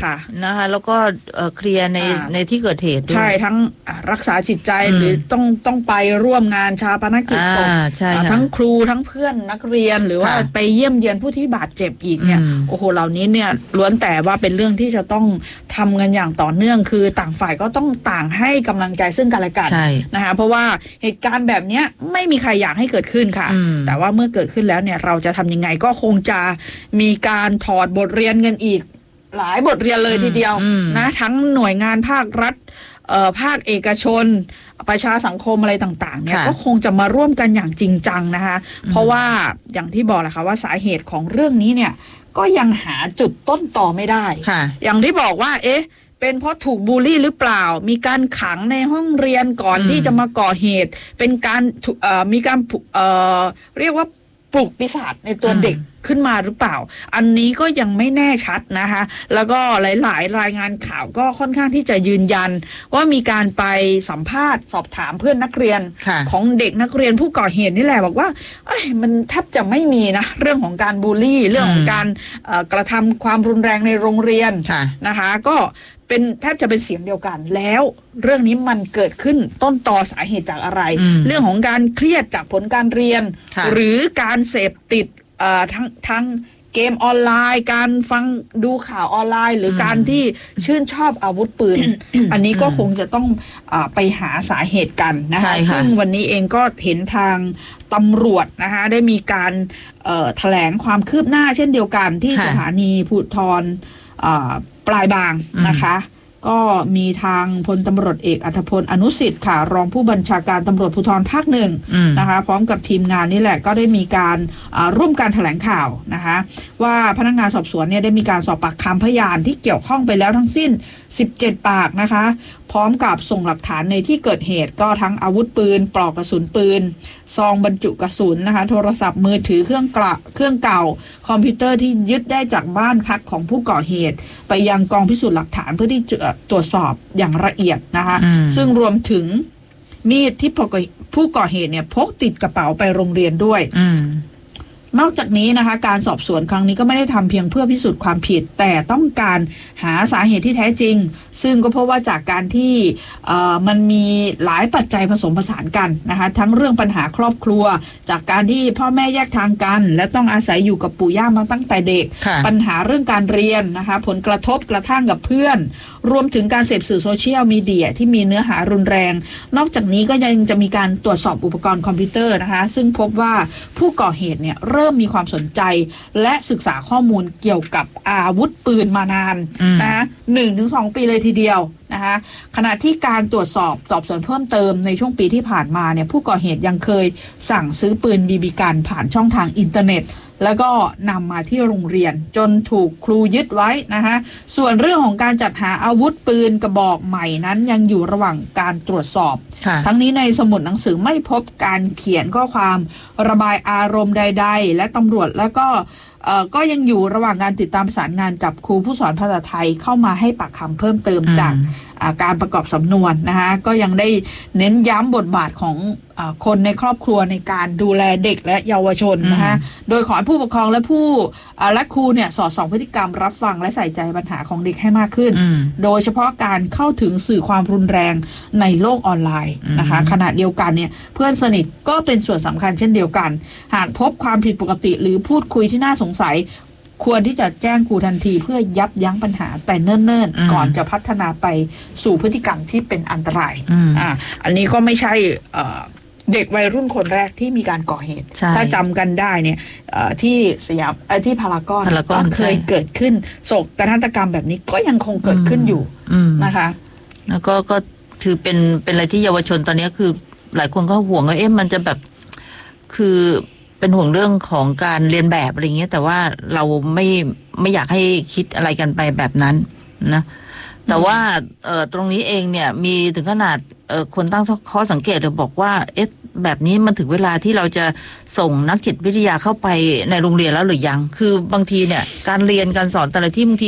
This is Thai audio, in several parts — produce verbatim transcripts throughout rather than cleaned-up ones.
นะคะแล้วก็เคลียร์ในในที่เกิดเหตุใช่ทั้งรักษาจิตใจหรือต้องต้องไปร่วมงานชาปนกิจศพทั้งครูทั้งเพื่อนนักเรียนหรือว่าไปเยี่ยมเยียนผู้ที่บาดเจ็บอีกเนี่ยโอ้โหเหล่านี้เนี่ยล้วนแต่ว่าเป็นเรื่องที่จะต้องทำกันอย่างต่อเนื่องคือต่างฝ่ายก็ต้องต่างให้กำลังใจซึ่งกันและกันนะคะเพราะว่าเหตุการณ์แบบนี้ไม่มีใครอยากให้เกิดขึ้นค่ะแต่ว่าเมื่อเกิดขึ้นแล้วเนี่ยเราจะทำยังไงก็คงจะมีการถอดบทเรียนกันอีกหลายบทเรียนเลยทีเดียวนะทั้งหน่วยงานภาครัฐภาคเอกชนประชาสังคมอะไรต่างๆเนี่ยก็คงจะมาร่วมกันอย่างจริงจังนะคะเพราะว่าอย่างที่บอกแหละค่ะว่าสาเหตุของเรื่องนี้เนี่ยก็ยังหาจุดต้นต่อไม่ได้อย่างที่บอกว่าเอ๊ะเป็นเพราะถูกบูลลี่หรือเปล่ามีการขังในห้องเรียนก่อนที่จะมาก่อเหตุเป็นการมีการเอ่อเรียกว่าปลุกปีศาจในตัวเด็กขึ้นมาหรือเปล่าอันนี้ก็ยังไม่แน่ชัดนะคะแล้วก็หลายๆรายงานข่าวก็ค่อนข้างที่จะยืนยันว่ามีการไปสัมภาษณ์สอบถามเพื่อนนักเรียนของเด็กนักเรียนผู้ก่อเหตุนี่แหละบอกว่าเอ้ยมันแทบจะไม่มีนะเรื่องของการบูลลี่เรื่องของการกระทำความรุนแรงในโรงเรียนนะคะก็เป็นแทบจะเป็นเสียงเดียวกันแล้วเรื่องนี้มันเกิดขึ้นต้นตอสาเหตุจากอะไรเรื่องของการเครียดจากผลการเรียนหรือการเสพติดทั้งทั้งเกมออนไลน์การฟังดูข่าวออนไลน์หรือการที่ชื่นชอบอาวุธปืน อันนี้ก็คงจะต้องอไปหาสาเหตุกันนะคะซึ่งวันนี้เองก็เห็นทางตำรวจนะคะได้มีการแถลงความคืบหน้าเช่นเดียวกันที่สถานีภูธรปลายบางนะคะก็มีทางพลตำรวจเอกอัธพลอนุสิทธิ์ค่ะรองผู้บัญชาการตำรวจภูธรภาคหนึ่งนะคะพร้อมกับทีมงานนี่แหละก็ได้มีการร่วมการแถลงข่าวนะคะว่าพนักงานสอบสวนเนี่ยได้มีการสอบปากคำพยานที่เกี่ยวข้องไปแล้วทั้งสิ้นสิบเจ็ดปากนะคะพร้อมกับส่งหลักฐานในที่เกิดเหตุก็ทั้งอาวุธปืนปลอกกระสุนปืนซองบรรจุกระสุนนะคะโทรศัพท์มือถือเครื่องกระเครื่องเก่าคอมพิวเตอร์ที่ยึดได้จากบ้านพักของผู้ก่อเหตุไปยังกองพิสูจน์หลักฐานเพื่อที่จะตรวจสอบอย่างละเอียดนะคะซึ่งรวมถึงมีดที่ผู้ก่อเหตุเนี่ยพกติดกระเป๋าไปโรงเรียนด้วยนอกจากนี้นะคะการสอบสวนครั้งนี้ก็ไม่ได้ทำเพียงเพื่อพิสูจน์ความผิดแต่ต้องการหาสาเหตุที่แท้จริงซึ่งก็เพราะว่าจากการที่มันมีหลายปัจจัยผสมผสานกันนะคะทั้งเรื่องปัญหาครอบครัวจากการที่พ่อแม่แยกทางกันและต้องอาศัยอยู่กับปู่ย่ามาตั้งแต่เด็กปัญหาเรื่องการเรียนนะคะผลกระทบกระทั่งกับเพื่อนรวมถึงการเสพสื่อโซเชียลมีเดียที่มีเนื้อหารุนแรงนอกจากนี้ก็ยังจะมีการตรวจสอบอุปกรณ์คอมพิวเตอร์นะคะซึ่งพบว่าผู้ก่อเหตุเนี่ยเริ่มมีความสนใจและศึกษาข้อมูลเกี่ยวกับอาวุธปืนมานานนะคะหนึ่งถึงสองปีเลยทีเดียวนะคะขณะที่การตรวจสอบสอบสวนเพิ่มเติมในช่วงปีที่ผ่านมาเนี่ยผู้ก่อเหตุยังเคยสั่งซื้อปืนบีบีกันผ่านช่องทางอินเทอร์เน็ตแล้วก็นำมาที่โรงเรียนจนถูกครูยึดไว้นะคะส่วนเรื่องของการจัดหาอาวุธปืนกระบอกใหม่นั้นยังอยู่ระหว่างการตรวจสอบทั้งนี้ในสมุดหนังสือไม่พบการเขียนข้อความระบายอารมณ์ใดๆและตำรวจแล้วก็ก็ยังอยู่ระหว่างการติดตามประสานงานกับครูผู้สอนภาษาไทยเข้ามาให้ปากคำเพิ่มเติมจากการประกอบสำนวนนะคะก็ยังได้เน้นย้ำบทบาทของคนในครอบครัวในการดูแลเด็กและเยาวชนนะคะโดยขอให้ผู้ปกครองและผู้และครูเนี่ยสอดส่องพฤติกรรมรับฟังและใส่ใจปัญหาของเด็กให้มากขึ้นโดยเฉพาะการเข้าถึงสื่อความรุนแรงในโลกออนไลน์นะคะขณะเดียวกันเนี่ยเพื่อนสนิทก็เป็นส่วนสำคัญเช่นเดียวกันหากพบความผิดปกติหรือพูดคุยที่น่าสงสัยควรที่จะแจ้งครูทันทีเพื่อยับยั้งปัญหาแต่เนิ่นๆก่อนจะพัฒนาไปสู่พฤติกรรมที่เป็นอันตรายอ่าอันนี้ก็ไม่ใช่เด็กวัยรุ่นคนแรกที่มีการก่อเหตุถ้าจำกันได้เนี่ยที่สยามที่พารากอนก็เคยเกิดขึ้นโศกนาฏกรรมแบบนี้ก็ยังคงเกิดขึ้นอยู่นะคะแล้วก็ก็ถือเป็นเป็นอะไรที่เยาวชนตอนนี้คือหลายคนก็ห่วงว่าเอ๊ะมันจะแบบคือเป็นห่วงเรื่องของการเรียนแบบอะไรเงี้ยแต่ว่าเราไม่ไม่อยากให้คิดอะไรกันไปแบบนั้นนะแต่ว่าเอ่อตรงนี้เองเนี่ยมีถึงขนาดเอ่อคนตั้งข้อสังเกตเลยบอกว่าเอ๊ะแบบนี้มันถึงเวลาที่เราจะส่งนักจิตวิทยาเข้าไปในโรงเรียนแล้วหรือยังคือบางทีเนี่ยการเรียนการสอนแต่ละที่บางที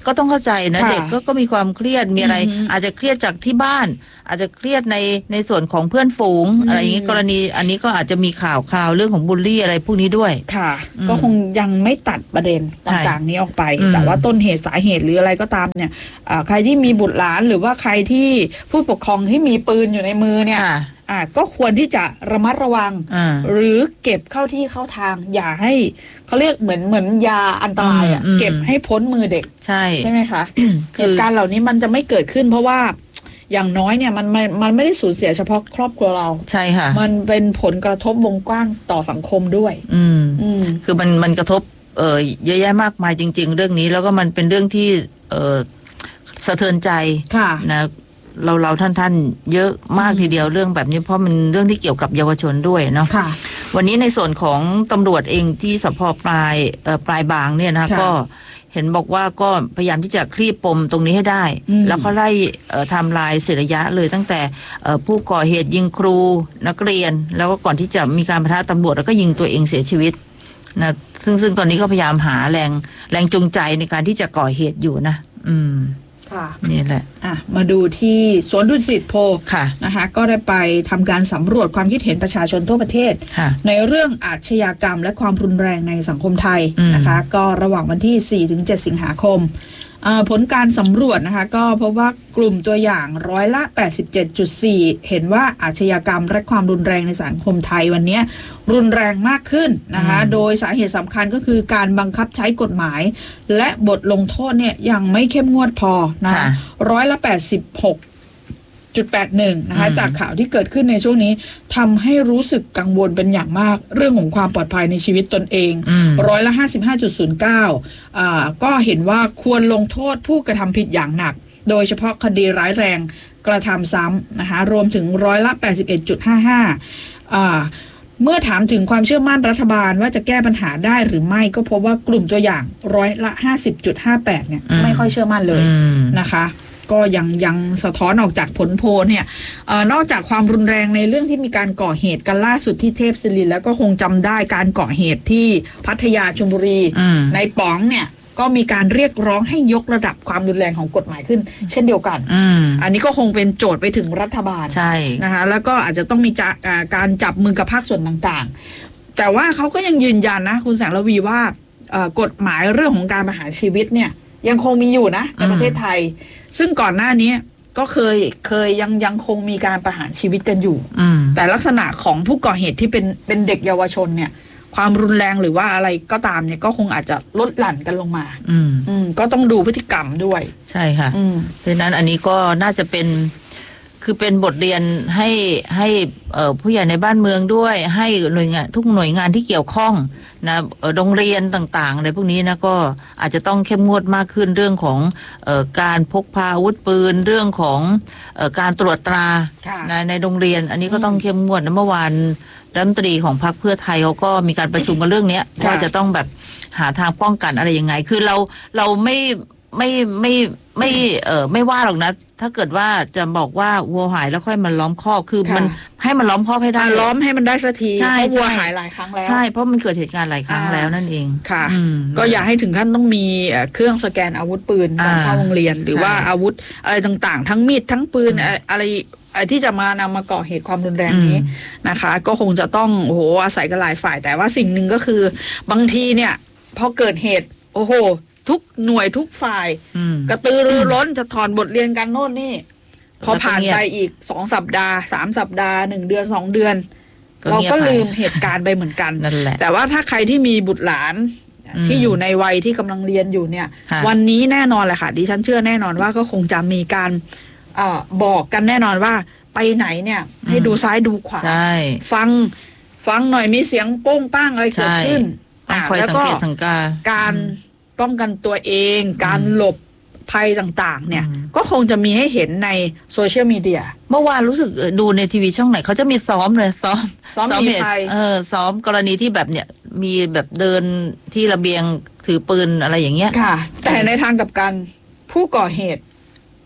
ก็ต้องเข้าใจนะเด็กก็ก็มีความเครียดมีอะไรอาจจะเครียดจากที่บ้านอาจจะเครียดในในส่วนของเพื่อนฝูงอะไรอย่างนี้กรณีอันนี้ก็อาจจะมีข่าวคราวเรื่องของบูลลี่อะไรพวกนี้ด้วยค่ะก็คงยังไม่ตัดประเด็นต่างๆนี้ออกไปแต่ว่าต้นเหตุสาเหตุหรืออะไรก็ตามเนี่ยใครที่มีบุตรหลานหรือว่าใครที่ผู้ปกครองที่มีปืนอยู่ในมือเนี่ยอ่าก็ควรที่จะระมัดระวังหรือเก็บเข้าที่เข้าทางอย่าให้เขาเรียกเหมือนเหมือนยาอันตรายอ่ะเก็บให้พ้นมือเด็กใช่ใช่ไหมคะเหตุการณ์เหล่านี้มันจะไม่เกิดขึ้นเพราะว่าอย่างน้อยเนี่ยมันมันมันไม่ได้สูญเสียเฉพาะครอบครัวเราใช่ค่ะมันเป็นผลกระทบวงกว้างต่อสังคมด้วย อืมอืมคือมันมันกระทบเอ่อเยอะแยะมากมายจริงๆเรื่องนี้แล้วก็มันเป็นเรื่องที่เอ่อสะเทือนใจค่ะนะเราเราท่านท่านเยอะมากทีเดียวเรื่องแบบนี้เพราะมันเรื่องที่เกี่ยวกับเยาวชนด้วยเนาะค่ะวันนี้ในส่วนของตำรวจเองที่สภ.ปลายเอ่อปลายบางเนี่ยนะก็เห็นบอกว่าก็พยายามที่จะคลี่ปมตรงนี้ให้ได้แล้วเขาไล่ไทม์ไลน์เสระยะเลยตั้งแต่ผู้ก่อเหตุยิงครูนักเรียนแล้วก็ก่อนที่จะมีการปะทะตำรวจแล้วก็ยิงตัวเองเสียชีวิตนะซึ่งซึ่งตอนนี้ก็พยายามหาแรงแรงจูงใจในการที่จะก่อเหตุอยู่นะอืมค่ะนี่แหละอ่ะมาดูที่สวนดุสิตโพค่ะนะคะก็ได้ไปทำการสำรวจความคิดเห็นประชาชนทั่วประเทศในเรื่องอาชญากรรมและความรุนแรงในสังคมไทยนะคะก็ระหว่างวันที่ สี่ถึงเจ็ด สิงหาคมผลการสำรวจนะคะก็พบว่ากลุ่มตัวอย่างร้อยละ แปดสิบเจ็ดจุดสี่ เห็นว่าอาชญากรรมและความรุนแรงในสังคมไทยวันนี้รุนแรงมากขึ้นนะคะโดยสาเหตุสำคัญก็คือการบังคับใช้กฎหมายและบทลงโทษเนี่ยยังไม่เข้มงวดพอนะคะร้อยละ แปดสิบหกจุดแปดหนึ่ง นะคะจากข่าวที่เกิดขึ้นในช่วงนี้ทำให้รู้สึกกังวลเป็นอย่างมากเรื่องของความปลอดภัยในชีวิตตนเองร้อยละ ห้าสิบห้าจุดศูนย์เก้า อ่าก็เห็นว่าควรลงโทษผู้กระทำผิดอย่างหนักโดยเฉพาะคดีร้ายแรงกระทำซ้ำนะคะรวมถึงร้อยละ แปดสิบเอ็ดจุดห้าห้า อ่าเมื่อถามถึงความเชื่อมั่นรัฐบาลว่าจะแก้ปัญหาได้หรือไม่ก็พบว่ากลุ่มตัวอย่างร้อยละ ห้าสิบจุดห้าแปด เนี่ยไม่ค่อยเชื่อมั่นเลยนะคะก็ยังยังสะท้อนออกจากผลโพลเนี่ยเอ่อนอกจากความรุนแรงในเรื่องที่มีการก่อเหตุกันล่าสุดที่เทพศิรินทร์แล้วก็คงจำได้การก่อเหตุที่พัทยาชลบุรีในป๋องเนี่ยก็มีการเรียกร้องให้ยกระดับความรุนแรงของกฎหมายขึ้นเช่นเดียวกัน อ, อันนี้ก็คงเป็นโจทย์ไปถึงรัฐบาลใช่นะคะแล้วก็อาจจะต้องมีจะการจับมือกับภาคส่วนต่างๆแต่ว่าเขาก็ยังยืนยันนะคุณแสงระวีว่ากฎหมายเรื่องของการประหารชีวิตเนี่ยยังคงมีอยู่นะในประเทศไทยซึ่งก่อนหน้านี้ก็เคยเคยยังยังคงมีการประหารชีวิตกันอยู่แต่ลักษณะของผู้ก่อเหตุที่เป็นเป็นเด็กเยาวชนเนี่ยความรุนแรงหรือว่าอะไรก็ตามเนี่ยก็คงอาจจะลดหลั่นกันลงมาอืมอืมก็ต้องดูพฤติกรรมด้วยใช่ค่ะเพราะนั้นอันนี้ก็น่าจะเป็นคือเป็นบทเรียนให้ให้ผู้ใหญ่ในบ้านเมืองด้วยให้หน่วยงานทุกหน่วยงานที่เกี่ยวข้องนะโรงเรียนต่างๆอะไรพวกนี้นะก็อาจจะต้องเข้มงวดมากขึ้นเรื่องของเอ่อการพกพาอาวุธปืนเรื่องของเอ่อการตรวจตราในในโรงเรียนอันนี้ก็ต้องเข้มงวดนะเมื่อวานรัฐมนตรีของพรรคเพื่อไทยเขาก็มีการประชุมกันเรื่องนี้ว่าจะต้องแบบหาทางป้องกันอะไรยังไงคือเราเราไม่ไม่ไม่ไม่เอ่อไม่ว่าหรอกนะถ้าเกิดว่าจะบอกว่าวัวหายแล้วค่อยมาล้อมคอกคือมันให้มันล้อมคอกให้ได้ล้อมให้มันได้สักทีเพราะวัวหายหลายครั้งแล้วใช่เพราะมันเกิดเหตุการณ์หลายครั้งแล้วนั่นเองค่ะก็อย่าให้ถึงขั้นต้องมีเครื่องสแกนอาวุธปืนตอนเข้าโรงเรียนหรือว่าอาวุธอะไรต่างๆทั้งมีดทั้งปืนอะไรที่จะมานำมาก่อเหตุความรุนแรงนี้นะคะก็คงจะต้องโอ้โหอาศัยกันหลายฝ่ายแต่ว่าสิ่งหนึ่งก็คือบางทีเนี่ยพอเกิดเหตุโอ้โหทุกหน่วยทุกฝ่ายกระตือรือร้นจะถอนบทเรียนกันโน่นนี่พอผ่านไปอีกสองสัปดาห์สามสัปดาห์หนึ่งเดือนสองเดือนเราก็ลืมเหตุการณ์ไปเหมือนกันแต่ว่าถ้าใครที่มีบุตรหลานที่อยู่ในวัยที่กำลังเรียนอยู่เนี่ยวันนี้แน่นอนแหละค่ะดิฉันเชื่อแน่นอนว่าก็คงจะมีการอ่าบอกกันแน่นอนว่าไปไหนเนี่ยให้ดูซ้ายดูขวาฟังฟังหน่อยมีเสียงโป้งป้างอะไรเกิดขึ้นแล้วก็การป้องกันตัวเองการหลบภัยต่างๆเนี่ยก็คงจะมีให้เห็นในโซเชียลมีเดียเมื่อวานรู้สึกดูในทีวีช่องไหนเขาจะมีซ้อมเลยซ้อมซ้อมเหตุเออซ้อมกรณีที่แบบเนี่ยมีแบบเดินที่ระเบียงถือปืนอะไรอย่างเงี้ยค่ะแต่ในทางกับการผู้ก่อเหตุ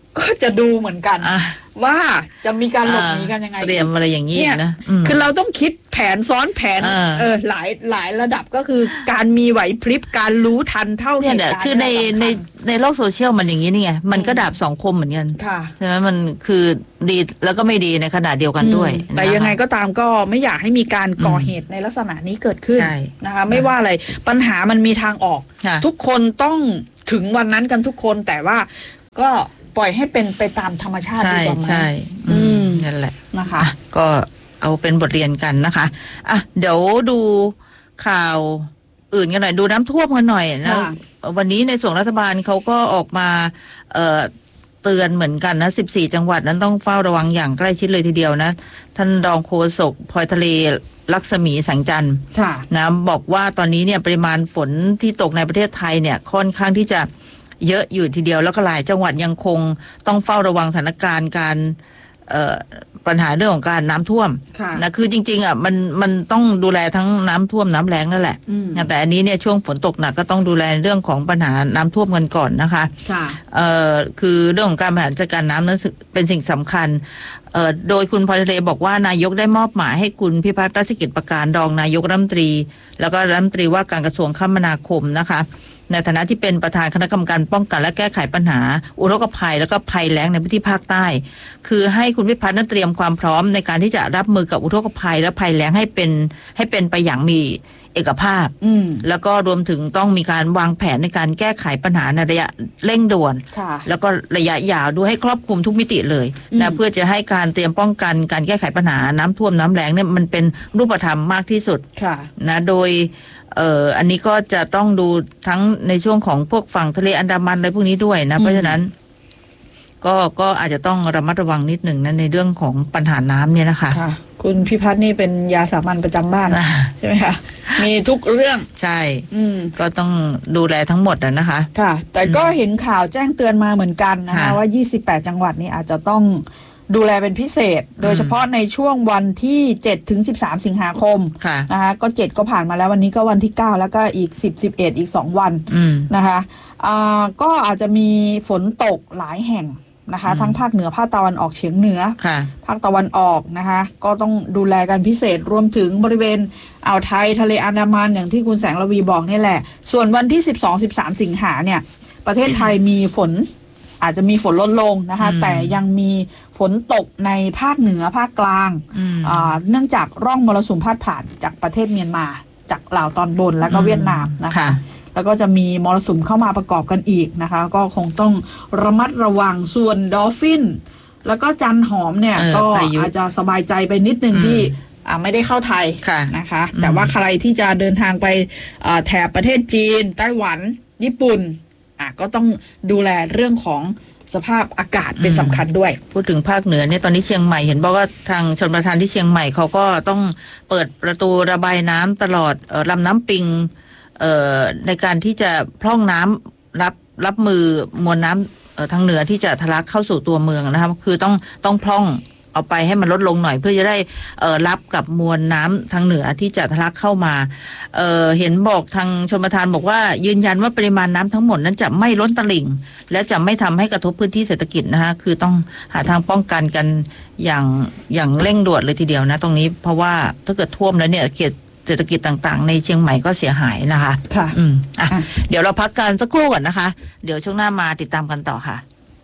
ก็จะดูเหมือนกันว่าจะมีการหลบหนีกันยังไงเตรียมอะไรอย่างนี้นะคือเราต้องคิดแผนซ้อนแผนเออหลายหลายระดับก็คือการมีไหวพริบการรู้ทันเท่าเหตุการณ์คือในในในโลกโซเชียลมันอย่างนี้นี่ไงมันก็ดาบสองคมเหมือนกันใช่ไหมมันคือดีแล้วก็ไม่ดีในขณะเดียวกันด้วยแต่ยังไงก็ตามก็ไม่อยากให้มีการก่อเหตุในลักษณะนี้เกิดขึ้นนะคะไม่ว่าอะไรปัญหามันมีทางออกทุกคนต้องถึงวันนั้นกันทุกคนแต่ว่าก็ปล่อยให้เป็นไปตามธรรมชาติดีกว่าไหมใช่นั่นแหละนะคะก็เอาเป็นบทเรียนกันนะคะอ่ะเดี๋ยวดูข่าวอื่นกันหน่อยดูน้ำท่วมกันหน่อยนะวันนี้ในส่วนรัฐบาลเขาก็ออกมาเอ่อเตือนเหมือนกันนะสิบสี่จังหวัดนั้นต้องเฝ้าระวังอย่างใกล้ชิดเลยทีเดียวนะท่านรองโฆษกพลอยทะเลลักษมีแสงจันทร์นะบอกว่าตอนนี้เนี่ยปริมาณฝนที่ตกในประเทศไทยเนี่ยค่อนข้างที่จะเยอะอยู่ทีเดียวแล้วก็หลายจังหวัดยังคงต้องเฝ้าระวังสถานการณ์การปัญหาเรื่องของการน้ำท่วมนะคือจริงๆอ่ะมันมันต้องดูแลทั้งน้ำท่วมน้ำแล้งนั่นแหละแต่อันนี้เนี่ยช่วงฝนตกหนักก็ต้องดูแลเรื่องของปัญหาน้ำท่วมกันก่อนนะคะเอ่อคือเรื่องของการบริหารจัดการน้ำนั้นเป็นสิ่งสำคัญเอ่อโดยคุณพลอยทะเลบอกว่านายกได้มอบหมายให้คุณพิพัฒน์รัชกิจประการรองนายกรัฐมนตรีแล้วก็รัฐมนตรีว่าการกระทรวงคมนาคมนะคะในฐานะที่เป็นประธานคณะกรรมการป้องกันและแก้ไขปัญหาอุทกภัยแล้วก็ภัยแล้งในพื้นที่ภาคใต้คือให้คุณพิพัฒน์นั้นเตรียมความพร้อมในการที่จะรับมือกับอุทกภัยและภัยแล้งให้เป็นให้เป็นไปอย่างมีเอกภาพแล้วก็รวมถึงต้องมีการวางแผนในการแก้ไขปัญหาในระยะเร่งด่วนแล้วก็ระยะยาวด้วยให้ครอบคลุมทุกมิติเลยนะเพื่อจะให้การเตรียมป้องกันการแก้ไขปัญหาน้ำท่วมน้ำแล้งเนี่ยมันเป็นรูปธรรมมากที่สุดนะโดยเอ่ออันนี้ก็จะต้องดูทั้งในช่วงของพวกฝั่งทะเลอันดามันอะไรพวกนี้ด้วยนะเพราะฉะนั้นก็ก็อาจจะต้องระมัดระวังนิดหนึ่งนะในเรื่องของปัญหาน้ำเนี่ยนะคะค่ะคุณพิพัฒน์นี่เป็นยาสามัญประจำบ้านใช่ไหมคะมีทุกเรื่องใช่ก็ต้องดูแลทั้งหมดนะคะค่ะแต่ก็เห็นข่าวแจ้งเตือนมาเหมือนกันนะคะว่ายี่สิบแปดจังหวัดนี้อาจจะต้องดูแลเป็นพิเศษโดยเฉพาะในช่วงวันที่เจ็ดถึงสิบสามสิงหาคมนะคะก็เจ็ดก็ผ่านมาแล้ววันนี้ก็วันที่เก้าแล้วก็อีกสิบ สิบเอ็ดอีกสองวันนะคะอ่าก็อาจจะมีฝนตกหลายแห่งนะคะทั้งภาคเหนือภาคตะวันออกเฉียงเหนือภาคตะวันออกนะคะก็ต้องดูแลกันพิเศษรวมถึงบริเวณอ่าวไทยทะเลอันดามันอย่างที่คุณแสงระวีบอกนี่แหละส่วนวันที่สิบสอง สิบสามสิงหาเนี่ยประเทศไทยมีฝนอาจจะมีฝนลดลงนะคะแต่ยังมีฝนตกในภาคเหนือภาคกลางเนื่องจากร่องมรสุมพาดผ่านจากประเทศเมียนมาจากลาวตอนบนแล้วก็เวียดนามนะคะแล้วก็จะมีมรสุมเข้ามาประกอบกันอีกนะคะก็คงต้องระมัดระวังส่วนดอลฟินแล้วก็จันหอมเนี่ยก็อาจจะสบายใจไปนิดนึงที่ไม่ได้เข้าไทยนะคะแต่ว่าใครที่จะเดินทางไปแถบประเทศจีนไต้หวันญี่ปุ่นอ่ะก็ต้องดูแลเรื่องของสภาพอากาศเป็นสำคัญด้วยพูดถึงภาคเหนือเนี่ยตอนนี้เชียงใหม่เห็นบอกว่าทางชลประทานที่เชียงใหม่เขาก็ต้องเปิดประตูระบายน้ำตลอดเอ่อลำน้ำปิงเอ่อในการที่จะพร่องน้ำรับรับมือมวลน้ำเอ่อทางเหนือที่จะทะลักเข้าสู่ตัวเมืองนะครับคือต้องต้องพร่องเอาไปให้มันลดลงหน่อยเพื่อจะได้เอ่อรับกับมวลน้ำทางเหนือที่จะทะลักเข้ามาเอ่อเห็นบอกทางชลประทานบอกว่ายืนยันว่าปริมาณน้ำทั้งหมดนั้นจะไม่ล้นตลิ่งและจะไม่ทำให้กระทบพื้นที่เศรษฐกิจนะคะคือต้องหาทางป้องกันกันอย่างอย่างเร่งด่วนเลยทีเดียวนะตรงนี้เพราะว่าถ้าเกิดท่วมแล้วเนี่ยเกิดเศรษฐกิจต่างๆในเชียงใหม่ก็เสียหายนะคะค่ะอืมอ่ะเดี๋ยวเราพักกันสักครู่ก่อนนะคะเดี๋ยวช่วงหน้ามาติดตามกันต่อค่ะ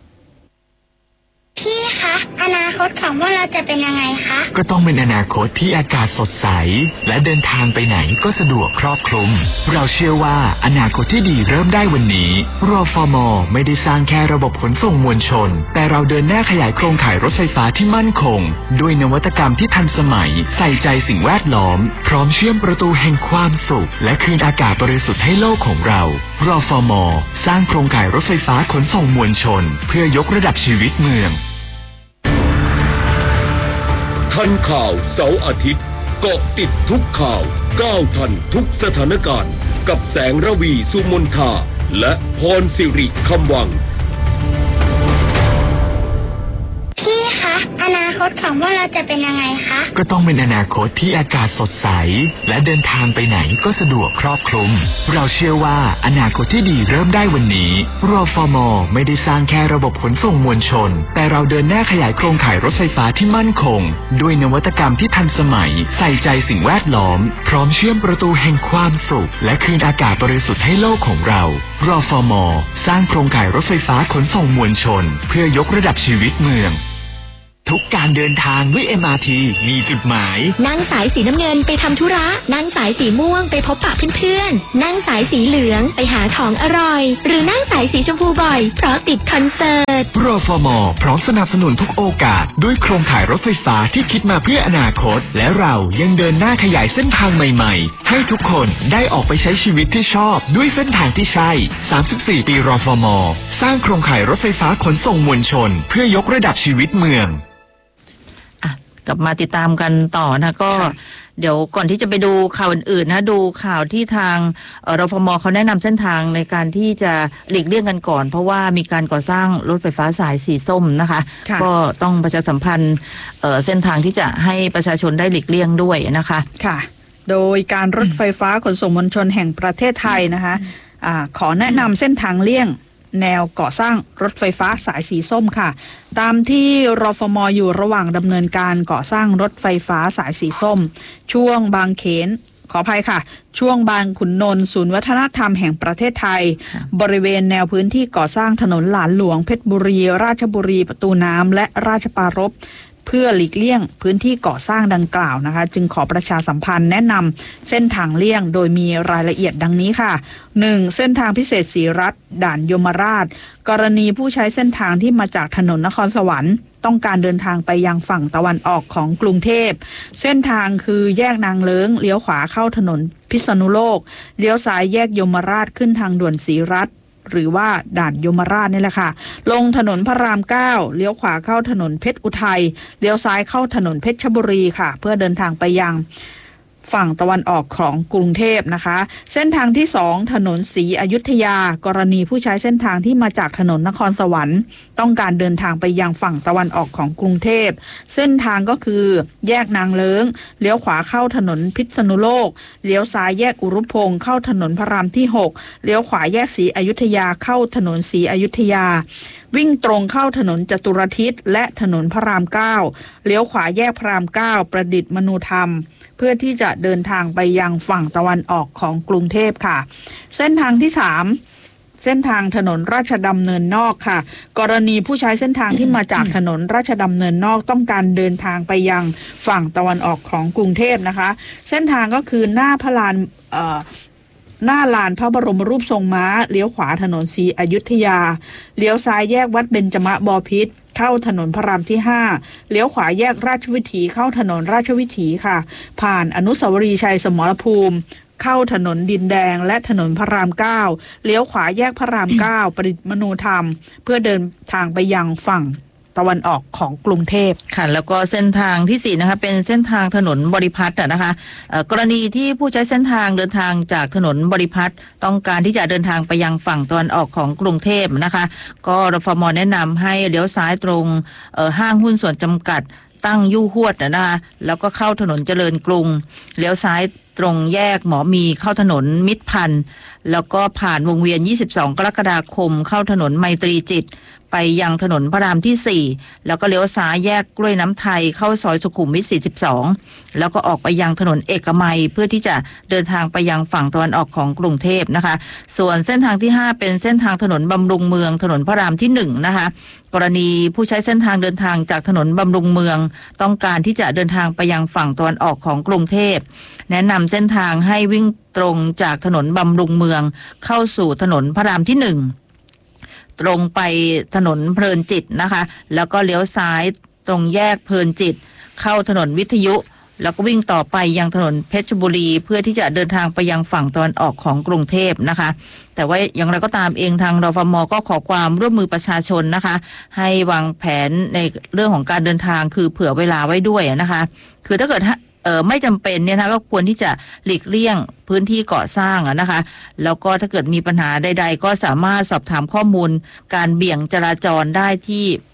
พี่คะอนาคตของพวกเราจะเป็นยังไงคะก็ต้องเป็นอนาคตที่อากาศสดใสและเดินทางไปไหนก็สะดวกครอบคลุมเราเชื่อว่าอนาคตที่ดีเริ่มได้วันนี้รฟม.ไม่ได้สร้างแค่ระบบขนส่งมวลชนแต่เราเดินหน้าขยายโครงข่ายรถไฟฟ้าที่มั่นคงด้วยนวัตกรรมที่ทันสมัยใส่ใจสิ่งแวดล้อมพร้อมเชื่อมประตูแห่งความสุขและคืนอากาศบริสุทธิ์ให้โลกของเรารฟม.สร้างโครงข่ายรถไฟฟ้าขนส่งมวลชนเพื่อยกระดับชีวิตเมืองทันข่าวเสาร์อาทิตย์เกาะติดทุกข่าวก้าวทันทุกสถานการณ์กับแสงระวีสุมนทาและพรสิริคำวังพี่คะออนาคตของพวกเราจะเป็นยังไงคะก็ต้องเป็นอนาคตที่อากาศสดใสและเดินทางไปไหนก็สะดวกครอบคลุมเราเชื่อว่าอนาคตที่ดีเริ่มได้วันนี้รฟม.ไม่ได้สร้างแค่ระบบขนส่งมวลชนแต่เราเดินหน้าขยายโครงข่ายรถไฟฟ้าที่มั่นคงด้วยนวัตกรรมที่ทันสมัยใส่ใจสิ่งแวดล้อมพร้อมเชื่อมประตูแห่งความสุขและคืนอากาศบริสุทธิ์ให้โลกของเรารฟม.สร้างโครงข่ายรถไฟฟ้าขนส่งมวลชนเพื่อยกระดับชีวิตเมืองทุกการเดินทางด้วย เอ็ม อาร์ ที มีจุดหมายนั่งสายสีน้ำเงินไปทำธุระนั่งสายสีม่วงไปพบปะเพื่อนๆนั่งสายสีเหลืองไปหาของอร่อยหรือนั่งสายสีชมพูบ่อยเพราะติดคอนเสิร์ตรฟม.พร้อมสนับสนุนทุกโอกาสด้วยโครงข่ายรถไฟฟ้าที่คิดมาเพื่ออนาคตและเรายังเดินหน้าขยายเส้นทางใหม่ๆให้ทุกคนได้ออกไปใช้ชีวิตที่ชอบด้วยเส้นทางที่ใช่สามสิบสี่ปีรฟม.สร้างโครงข่ายรถไฟฟ้าขนส่งมวลชนเพื่อยกระดับชีวิตเมืองกลับมาติดตามกันต่อนะก็เดี๋ยวก่อนที่จะไปดูข่าวอื่นๆนะดูข่าวที่ทางรฟม.เขาแนะนำเส้นทางในการที่จะหลีกเลี่ยงกันก่อนเพราะว่ามีการก่อสร้างรถไฟฟ้าสายสีส้มนะคะก็ต้องประชาสัมพันธ์เส้นทางที่จะให้ประชาชนได้หลีกเลี่ยงด้วยนะคะค่ะโดยการรถไฟฟ้าขนส่งมวลชนแห่งประเทศไทยนะคะอ่าขอแนะนำเส้นทางเลี่ยงแนวก่อสร้างรถไฟฟ้าสายสีส้มค่ะตามที่รฟม.อยู่ระหว่างดำเนินการก่อสร้างรถไฟฟ้าสายสีส้มช่วงบางเขนขออภัยค่ะช่วงบางขุนนนท์ศูนย์วัฒนธรรมแห่งประเทศไทยบริเวณแนวพื้นที่ก่อสร้างถนนหลานหลวงเพชรบุรีราชบุรีประตูน้ำและราชปรารภเพื่อหลีกเลี่ยงพื้นที่ก่อสร้างดังกล่าวนะคะจึงขอประชาสัมพันธ์แนะนำเส้นทางเลี่ยงโดยมีรายละเอียดดังนี้ค่ะ หนึ่ง เส้นทางพิเศษศรีรัตน์ด่านยมราชกรณีผู้ใช้เส้นทางที่มาจากถนนนครสวรรค์ต้องการเดินทางไปยังฝั่งตะวันออกของกรุงเทพเส้นทางคือแยกนางเลิ้งเลี้ยวขวาเข้าถนนพิษณุโลกเลี้ยวซ้ายแยกยมราชขึ้นทางด่วนศรีรัตน์หรือว่าด่านยมราชนี่แหละค่ะลงถนนพระรามเก้าเลี้ยวขวาเข้าถนนเพชรอุทัยเลี้ยวซ้ายเข้าถนนเพชรบุรีค่ะเพื่อเดินทางไปยังฝั่งตะวันออกของกรุงเทพนะคะเส้นทางที่สองถนนศรีอยุธยากรณีผู้ใช้เส้นทางที่มาจากถนนนครสวรรค์ต้องการเดินทางไปยังฝั่งตะวันออกของกรุงเทพเส้นทางก็คือแยกนางเลิ้งเลี้ยวขวาเข้าถนนพิษณุโลกเลี้ยวซ้ายแยกอุรุพงศ์เข้าถนนพระรามที่หกเลี้ยวขวาแยกศรีอยุธยาเข้าถนนศรีอยุธยาวิ่งตรงเข้าถนนจตุรทิศและถนนพระรามเก้าเลี้ยวขวาแยกพระรามเก้าประดิษฐ์มนูธรรมเพื่อที่จะเดินทางไปยังฝั่งตะวันออกของกรุงเทพค่ะเส้นทางที่สามเส้นทางถนนราชดำเนินนอกค่ะกรณีผู้ใช้เส้นทางที่มาจากถนนราชดำเนินนอกต้องการเดินทางไปยังฝั่งตะวันออกของกรุงเทพนะคะเส้นทางก็คือหน้าพระลานเอ่อหน้าลานพระบรมรูปทรงม้าเลี้ยวขวาถนนศรีอยุธยาเลี้ยวซ้ายแยกวัดเบญจมบพิตรเข้าถนนพระรามที่ห้าเลี้ยวขวาแยกราชวิถีเข้าถนนราชวิถีค่ะผ่านอนุสาวรีย์ชัยสมรภูมิเข้าถนนดินแดงและถนนพระรามเก้าเลี้ยวขวาแยกพระรามเก้าประดิษฐ์มนูธรรมเพื่อเดินทางไปยังฝั่งตะวันออกของกรุงเทพค่ะแล้วก็เส้นทางที่สี่นะคะเป็นเส้นทางถนนบริพัตรนะคะกรณีที่ผู้ใช้เส้นทางเดินทางจากถนนบริพัตรต้องการที่จะเดินทางไปยังฝั่งตะวันออกของกรุงเทพนะคะก็รฟม.แนะนำให้เลี้ยวซ้ายตรงห้างหุ้นส่วนจำกัดตั้งยู่ฮวดนะคะแล้วก็เข้าถนนเจริญกรุงเลี้ยวซ้ายตรงแยกหมอมีเข้าถนนมิตรพันธ์แล้วก็ผ่านวงเวียนยี่สิบสองกรกฎาคมเข้าถนนไมตรีจิตไปยังถนนพระรามที่สี่แล้วก็เลี้ยวซ้ายแยกกล้วยน้ำไทยเข้าซอยสุขุมวิทสี่สิบสองแล้วก็ออกไปยังถนนเอกมัยเพื่อที่จะเดินทางไปยังฝั่งตะวันออกของกรุงเทพนะคะส่วนเส้นทางที่ห้าเป็นเส้นทางถนนบำรุงเมืองถนนพระรามที่หนึ่งนะคะกรณีผู้ใช้เส้นทางเดินทางจากถนนบำรุงเมืองต้องการที่จะเดินทางไปยังฝั่งตะวันออกของกรุงเทพแนะนำเส้นทางให้วิ่งตรงจากถนนบำรุงเมืองเข้าสู่ถนนพระรามที่หนึ่งตรงไปถนนเพลินจิตนะคะแล้วก็เลี้ยวซ้ายตรงแยกเพลินจิตเข้าถนนวิทยุแล้วก็วิ่งต่อไปยังถนนเพชรบุรีเพื่อที่จะเดินทางไปยังฝั่งตะวันออกของกรุงเทพนะคะแต่ว่าอย่างไรก็ตามเองทางรฟม.ก็ขอความร่วมมือประชาชนนะคะให้วางแผนในเรื่องของการเดินทางคือเผื่อเวลาไว้ด้วยนะคะคือถ้าเกิดเออไม่จำเป็นเนี่ยนะก็ควรที่จะหลีกเลี่ยงพื้นที่ก่อสร้างนะคะแล้วก็ถ้าเกิดมีปัญหาใดๆก็สามารถสอบถามข้อมูลการเบี่ยงจราจรได้ที่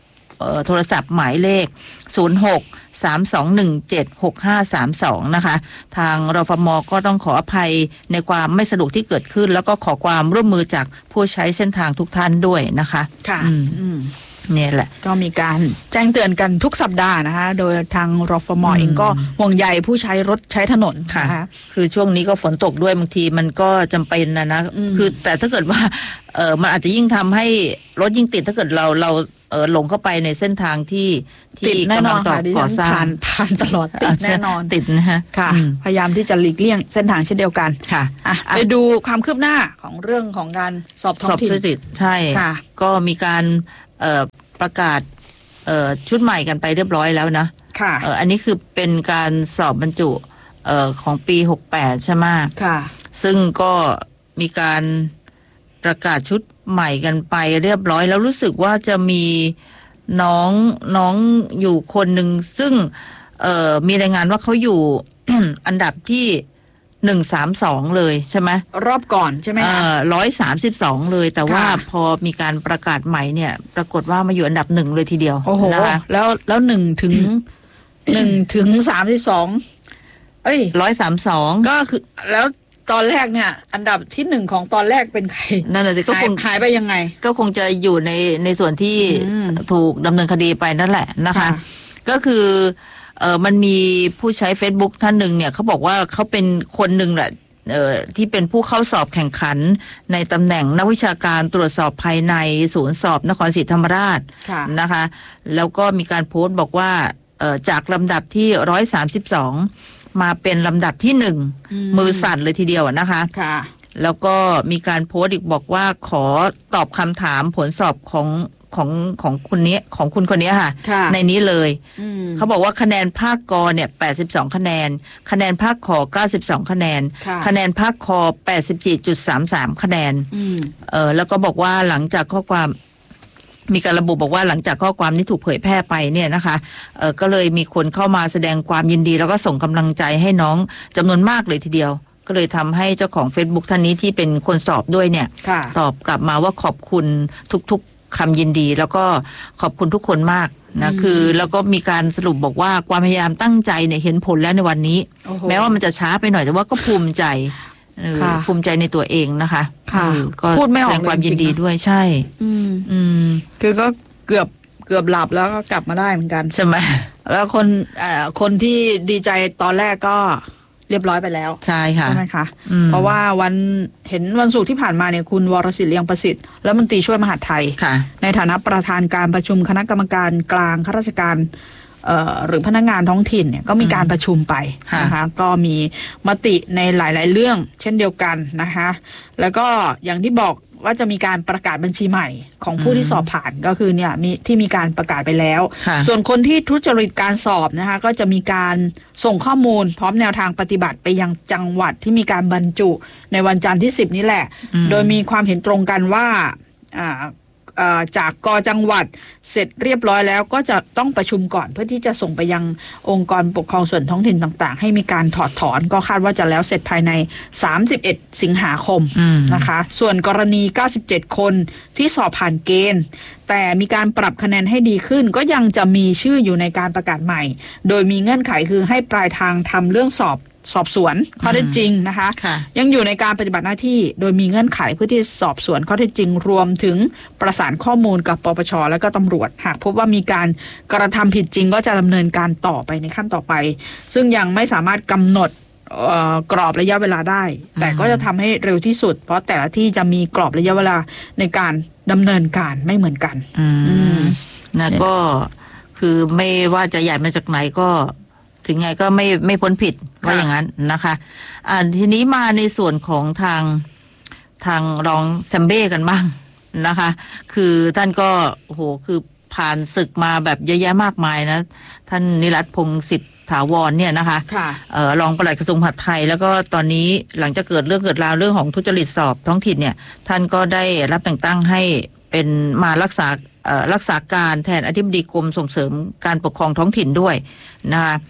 โทรศัพท์หมายเลขศูนย์ หก สาม สอง หนึ่ง เจ็ด หก ห้า สาม สองนะคะทางรฟม.ก็ต้องขออภัยในความไม่สะดวกที่เกิดขึ้นแล้วก็ขอความร่วมมือจากผู้ใช้เส้นทางทุกท่านด้วยนะคะค่ะเนี่ยแหละก็มีการแจ้งเตือนกันทุกสัปดาห์นะคะโดยทางรฟม.เองก็ห่วงใยผู้ใช้รถใช้ถนนค่ะคือช่วงนี้ก็ฝนตกด้วยบางทีมันก็จำเป็นนะนะคือแต่ถ้าเกิดว่าเออมันอาจจะยิ่งทำให้รถยิ่งติดถ้าเกิดเราเราเออหลงเข้าไปในเส้นทางที่ที่กำลังต่อก่อสร้างผ่านตลอดติดแน่นอนติดนะฮะค่ะพยายามที่จะหลีกเลี่ยงเส้นทางเช่นเดียวกันค่ะไปดูความคืบหน้าของเรื่องของการสอบท้องถิ่นใช่ก็มีการเอ่อประกาศเอ่อชุดใหม่กันไปเรียบร้อยแล้วนะค่ะเอ่ออันนี้คือเป็นการสอบบรรจุเอ่อของปีหกแปดใช่ไหมค่ะซึ่งก็มีการประกาศชุดใหม่กันไปเรียบร้อยแล้วรู้สึกว่าจะมีน้องน้องอยู่คนหนึ่งซึ่งเอ่อมีรายงานว่าเขาอยู่ อันดับที่หนึ่งสามสองเลยใช่ไหมรอบก่อนใช่ไหมคะร้อยสามสิบสองเลยแต่ว่าพอมีการประกาศใหม่เนี่ยปรากฏว่ามาอยู่อันดับหนึ่งเลยทีเดียวโอ้โหนะคะแล้วแล้วหนึ่งถึงหนึ่งถึงสามสิบสองเอ้ยร้อยสามสองก็คือแล้วตอนแรกเนี่ยอันดับที่หนึ่งของตอนแรกเป็นใครนั่นแหละก็คงหายไปยังไงก็คงจะอยู่ในในส่วนที่ถูกดำเนินคดีไปนั่นแหละนะคะก็คือเออมันมีผู้ใช้ Facebook ท่านหนึ่งเนี่ยเขาบอกว่าเขาเป็นคนหนึ่งแหละเอ่อที่เป็นผู้เข้าสอบแข่งขันในตำแหน่งนักวิชาการตรวจสอบภายในศูนย์สอบนครศรีธรรมราชนะคะแล้วก็มีการโพสต์บอกว่าเอ่อจากลำดับที่ร้อยสามสิบสองมาเป็นลำดับที่หนึ่งมือสั่นเลยทีเดียวนะคะค่ะแล้วก็มีการโพสต์อีกบอกว่าขอตอบคำถามผลสอบของของของคุณนี้ของคุณคนนี้ค่ะในนี้เลยเขาบอกว่าคะแนนภาคกเนี่ยแปดสิบสองคะแนนคะแนนภาคขอเก้าสิบสองคะแนนคะแนนภาคคอ แปดสิบสี่จุดสามสาม คะแนนเออแล้วก็บอกว่าหลังจากข้อความมีการระบุบอกว่าหลังจากข้อความนี้ถูกเผยแพร่ไปเนี่ยนะคะเออก็เลยมีคนเข้ามาแสดงความยินดีแล้วก็ส่งกำลังใจให้น้องจำนวนมากเลยทีเดียวก็เลยทำให้เจ้าของ Facebook ท่านนี้ที่เป็นคนสอบด้วยเนี่ยตอบกลับมาว่าขอบคุณทุกๆคำยินดีแล้วก็ขอบคุณทุกคนมากนะคือแล้วก็มีการสรุปบอกว่าความพยายามตั้งใจเนี่ยเห็นผลแล้วในวันนี้แม้ว่ามันจะช้าไปหน่อยแต่ว่าก็ภูมิใจภูมิใจในตัวเองนะคะก็พูดไม่ออกแสดงความยินดีด้วยใช่อืมคือก็เกือบเกือบหลับแล้วก็กลับมาได้เหมือนกันใช่ไหมแล้วคนเอ่อคนที่ดีใจตอนแรกก็เรียบร้อยไปแล้วใช่ค่ะใช่ไหมคะเพราะว่าวันเห็นวันศุกร์ที่ผ่านมาเนี่ยคุณวรศิษฐ์เลียงประสิทธิ์รัฐมนตรีช่วยมหาดไทยในฐานะประธานการประชุมคณะกรรมการกลางข้าราชการหรือพนักงานท้องถิ่นเนี่ยก็มีการประชุมไปนะคะก็มีมติในหลายๆเรื่องเช่นเดียวกันนะคะแล้วก็อย่างที่บอกว่าจะมีการประกาศบัญชีใหม่ของผู้ที่สอบผ่านก็คือเนี่ยมีที่มีการประกาศไปแล้วส่วนคนที่ทุจริตการสอบนะคะก็จะมีการส่งข้อมูลพร้อมแนวทางปฏิบัติไปยังจังหวัดที่มีการบรรจุในวันจันทร์ที่สิบนี้แหละโดยมีความเห็นตรงกันว่าอ่าจากกจังหวัดเสร็จเรียบร้อยแล้วก็จะต้องประชุมก่อนเพื่อที่จะส่งไปยังองค์กรปกครองส่วนท้องถิ่นต่างๆให้มีการถอดถอนก็คาดว่าจะแล้วเสร็จภายในสามสิบเอ็ดสิงหาคมนะคะส่วนกรณีเก้าสิบเจ็ดคนที่สอบผ่านเกณฑ์แต่มีการปรับคะแนนให้ดีขึ้นก็ยังจะมีชื่ออยู่ในการประกาศใหม่โดยมีเงื่อนไขคือให้ปลายทางทำเรื่องสอบสอบสวนข้อเท็จจริงนะคะยังอยู่ในการปฏิบัติหน้าที่โดยมีเงื่อนไขเพื่อที่สอบสวนข้อเท็จจริงรวมถึงประสานข้อมูลกับปปช.และก็ตำรวจหากพบว่ามีการกระทำผิดจริงก็จะดำเนินการต่อไปในขั้นต่อไปซึ่งยังไม่สามารถกำหนดกรอบระยะเวลาได้แต่ก็จะทำให้เร็วที่สุดเพราะแต่ละที่จะมีกรอบระยะเวลาในการดำเนินการไม่เหมือนกันนะก็คือไม่ว่าจะใหญ่มาจากไหนก็ถึงไงก็ไม่ไม่พ้นผิดว่าอย่างนั้นนะคะอ่าทีนี้มาในส่วนของทางทางรองแซมเบ้กันบ้างนะคะคือท่านก็โอ้โหคือผ่านศึกมาแบบเยอะแยะมากมายนะท่านนิรัตน์พงษ์สิทธิ์ถาวรเนี่ยนะคะเอ่อรองปลัดกระทรวงมหาดไทยแล้วก็ตอนนี้หลังจากเกิดเรื่องเกิดราวเรื่องของทุจริตสอบท้องถิ่นเนี่ยท่านก็ได้รับแต่งตั้งให้เป็นมารักษารักษาการแทนอธิบดีกรมส่งเสริมการปกครองท้องถิ่นด้วยนะคะ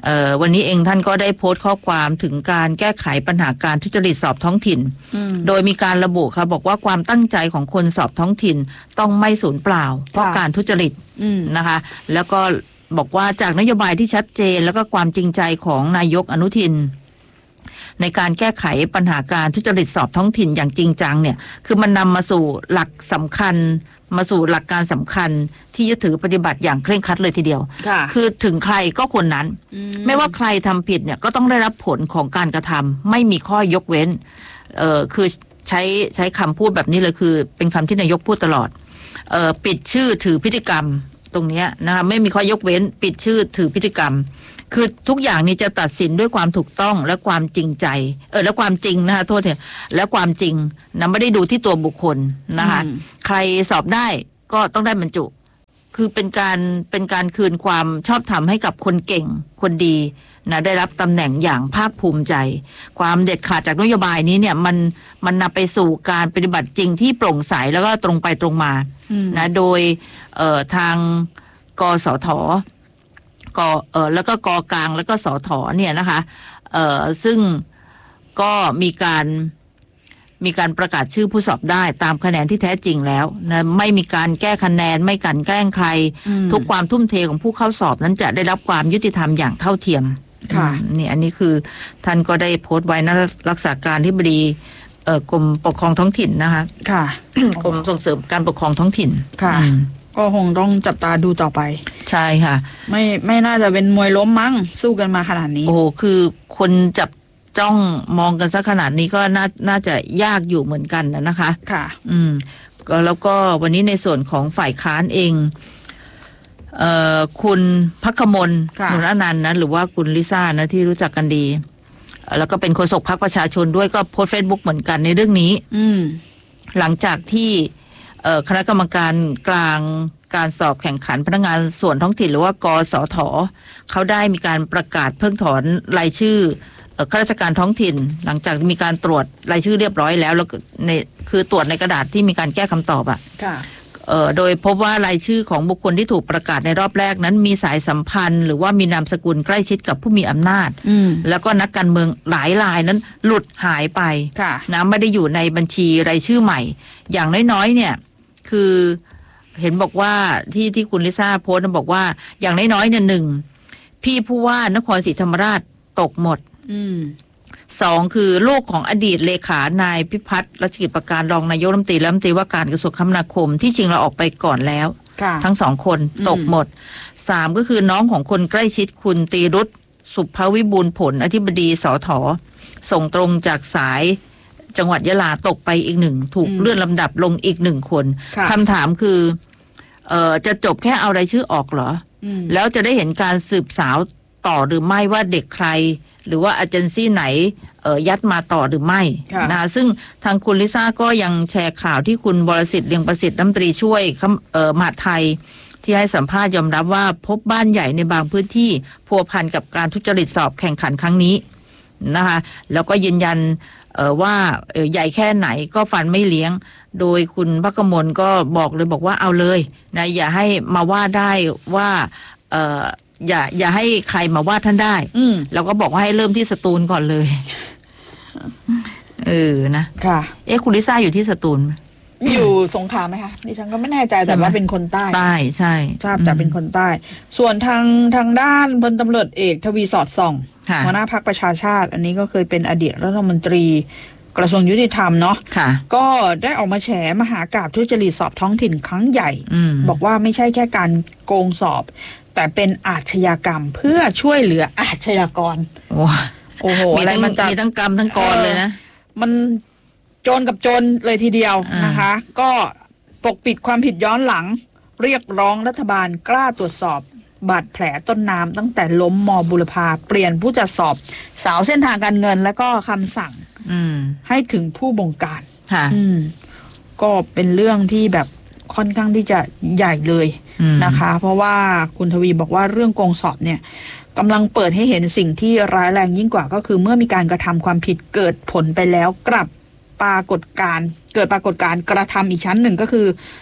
เอ่อวันนี้เองท่านก็ได้โพสต์ข้อความถึงการแก้ไขปัญหาการทุจริตสอบท้องถิ่นโดยมีการระบุค่ะบอกว่าความตั้งใจของคนสอบท้องถิ่นต้องไม่สูญเปล่าเพราะการทุจริตนะคะแล้วก็บอกว่าจากนโยบายที่ชัดเจนแล้วก็ความจริงใจของนายกอนุทินในการแก้ไขปัญหาการทุจริตสอบท้องถิ่นอย่างจริงจังเนี่ยคือมันนำมาสู่หลักสำคัญมาสู่หลักการสำคัญที่ยึดถือปฏิบัติอย่างเคร่งครัดเลยทีเดียวคือถึงใครก็คนนั้นไม่ว่าใครทำผิดเนี่ยก็ต้องได้รับผลของการกระทำไม่มีข้อยกเว้นเอ่อคือใช้ใช้คำพูดแบบนี้เลยคือเป็นคำที่นายกพูดตลอดเอ่อปิดชื่อถือพฤติกรรมตรงนี้นะคะไม่มีข้อยกเว้นปิดชื่อถือพฤติกรรมคือทุกอย่างนี้จะตัดสินด้วยความถูกต้องและความจริงใจเออและความจริงนะคะโทษเถอะและความจริงนะไม่ได้ดูที่ตัวบุคคลนะคะใครสอบได้ก็ต้องได้บรรจุคือเป็นการเป็นการคืนความชอบธรรมให้กับคนเก่งคนดีนะได้รับตำแหน่งอย่างภาคภูมิใจความเด็ดขาดจากนโยบายนี้เนี่ยมันมันนำไปสู่การปฏิบัติจริงที่โปร่งใสแล้วก็ตรงไปตรงมานะโดยเอ่อทางกสทกเอ่อแล้วก็กกลางแล้วก็สทเนี่ยนะคะเอ่อซึ่งก็มีการมีการประกาศชื่อผู้สอบได้ตามคะแนนที่แท้จริงแล้วนะไม่มีการแก้คะแนนไม่กันแกล้งใครทุกความทุ่มเทของผู้เข้าสอบนั้นจะได้รับความยุติธรรมอย่างเท่าเทียมค่ะนี่อันนี้คือท่านก็ได้โพสต์ไว้นะรักษาการที่บดีเอ่อกรมปกครองท้องถิ่นนะคะค่ะ กรมส่งเสริมการปกครองท้องถิ่นค่ะก็คงต้องจับตาดูต่อไปใช่ค่ะไม่ไม่น่าจะเป็นมวยล้มมั้งสู้กันมาขนาดนี้โอ้คือคนจับจ้องมองกันซะขนาดนี้ก็น่าน่าจะยากอยู่เหมือนกันนะคะค่ะอืมก็แล้วก็วันนี้ในส่วนของฝ่ายค้านเองเอ่อคุณภัคมลหนุนอนันต์นะหรือว่าคุณลิซ่านะที่รู้จักกันดีแล้วก็เป็นโฆษกพรรคประชาชนด้วยก็โพสต์เฟซบุ๊กเหมือนกันในเรื่องนี้อืมหลังจากที่คณะกรรมการกลางการสอบแข่งขันพนักงานส่วนท้องถิ่นหรือว่ากสทเขาได้มีการประกาศเพิกถอนรายชื่อข้าราชการท้องถิ่นหลังจากมีการตรวจรายชื่อเรียบร้อยแล้วแล้วในคือตรวจในกระดาษที่มีการแก้คำตอบอ่ะโดยพบว่ารายชื่อของบุคคลที่ถูกประกาศในรอบแรกนั้นมีสายสัมพันธ์หรือว่ามีนามสกุลใกล้ชิดกับผู้มีอำนาจแล้วก็นักการเมืองหลายรายนั้นหลุดหายไปนะไม่ได้อยู่ในบัญชีรายชื่อใหม่อย่างน้อยๆเนี่ยคือเห็นบอกว่าที่ที่คุณลิซ่าโพสต์บอกว่าอย่างน้อยๆเนี่ยหนึ่งพี่ผู้ว่านครศรีธรรมราชตกหมดสองคือลูกของอดีตเลขานายพิพัฒน์รัชกิจประการรองนายกรัฐมนตรีและรัฐมนตรีว่าการกระทรวงคมนาคมที่จริงเราออกไปก่อนแล้วทั้งสองคนตกหมดสามก็คือน้องของคนใกล้ชิดคุณตรีรุตสุภวิบูลย์ผลอธิบดีสถส่งตรงจากสายจังหวัดยะลาตกไปอีกหนึ่งถูกเลื่อนลำดับลงอีกหนึ่งคนคำถามคือเอ่อจะจบแค่เอารายชื่อออกเหรอแล้วจะได้เห็นการสืบสาวต่อหรือไม่ว่าเด็กใครหรือว่าเอเจนซี่ไหนเอ่อยัดมาต่อหรือไม่นะคะซึ่งทางคุณลิซ่าก็ยังแชร์ข่าวที่คุณบรสิทธิ์เลียงประสิทธิ์รัฐมนตรีช่วยเอ่อมหาดไทยที่ให้สัมภาษณ์ยอมรับว่าพบบ้านใหญ่ในบางพื้นที่พัวพันกับการทุจริตสอบแข่งขันครั้งนี้นะคะแล้วก็ยืนยันเอ่อว่าเอ่อใหญ่แค่ไหนก็ฟันไม่เลี้ยงโดยคุณภัคมลก็บอกเลยบอกว่าเอาเลยนะอย่าให้มาว่าได้ว่าเอ่ออย่าอย่าให้ใครมาว่าท่านได้เราก็บอกว่าให้เริ่มที่สตูลก่อนเลยเออนะค่ะเอ๊ะคุณลิซ่าอยู่ที่สตูลอยู่สงขลาไหมคะดิฉันก็ไม่แน่ใจแต่ว่าเป็นคนใต้ใต้ใช่ทราบแต่เป็นคนใต้ส่วนทางทางด้านพลตำรวจเอกทวีสอดส่องหัวหน้าพรรคประชาชาติอันนี้ก็เคยเป็นอดีตรัฐมนตรีกระทรวงยุติธรรมเนาะก็ได้ออกมาแฉมหากาพย์ทุจริตสอบท้องถิ่นครั้งใหญ่บอกว่าไม่ใช่แค่การโกงสอบแต่เป็นอาชญากรรมเพื่อช่วยเหลืออาชญากรโอ้โหอะไรมันจะมีทั้งกรรมทั้งกรเลยนะมันโจรกับโจรเลยทีเดียวนะคะก็ปกปิดความผิดย้อนหลังเรียกร้องรัฐบาลกล้าตรวจสอบบาดแผลต้นน้ำตั้งแต่ล้มมอบุรพาเปลี่ยนผู้จัดสอบสาวเส้นทางการเงินแล้วก็คำสั่งให้ถึงผู้บงการก็เป็นเรื่องที่แบบค่อนข้างที่จะใหญ่เลยนะคะเพราะว่าคุณทวีบอกว่าเรื่องโกงสอบเนี่ยกำลังเปิดให้เห็นสิ่งที่ร้ายแรงยิ่งกว่าก็คือเมื่อมีการกระทำความผิดเกิดผลไปแล้วกลับปรากฏการเกิดปรากฏการกระทำอีกชั้นหนึ่งก็คือ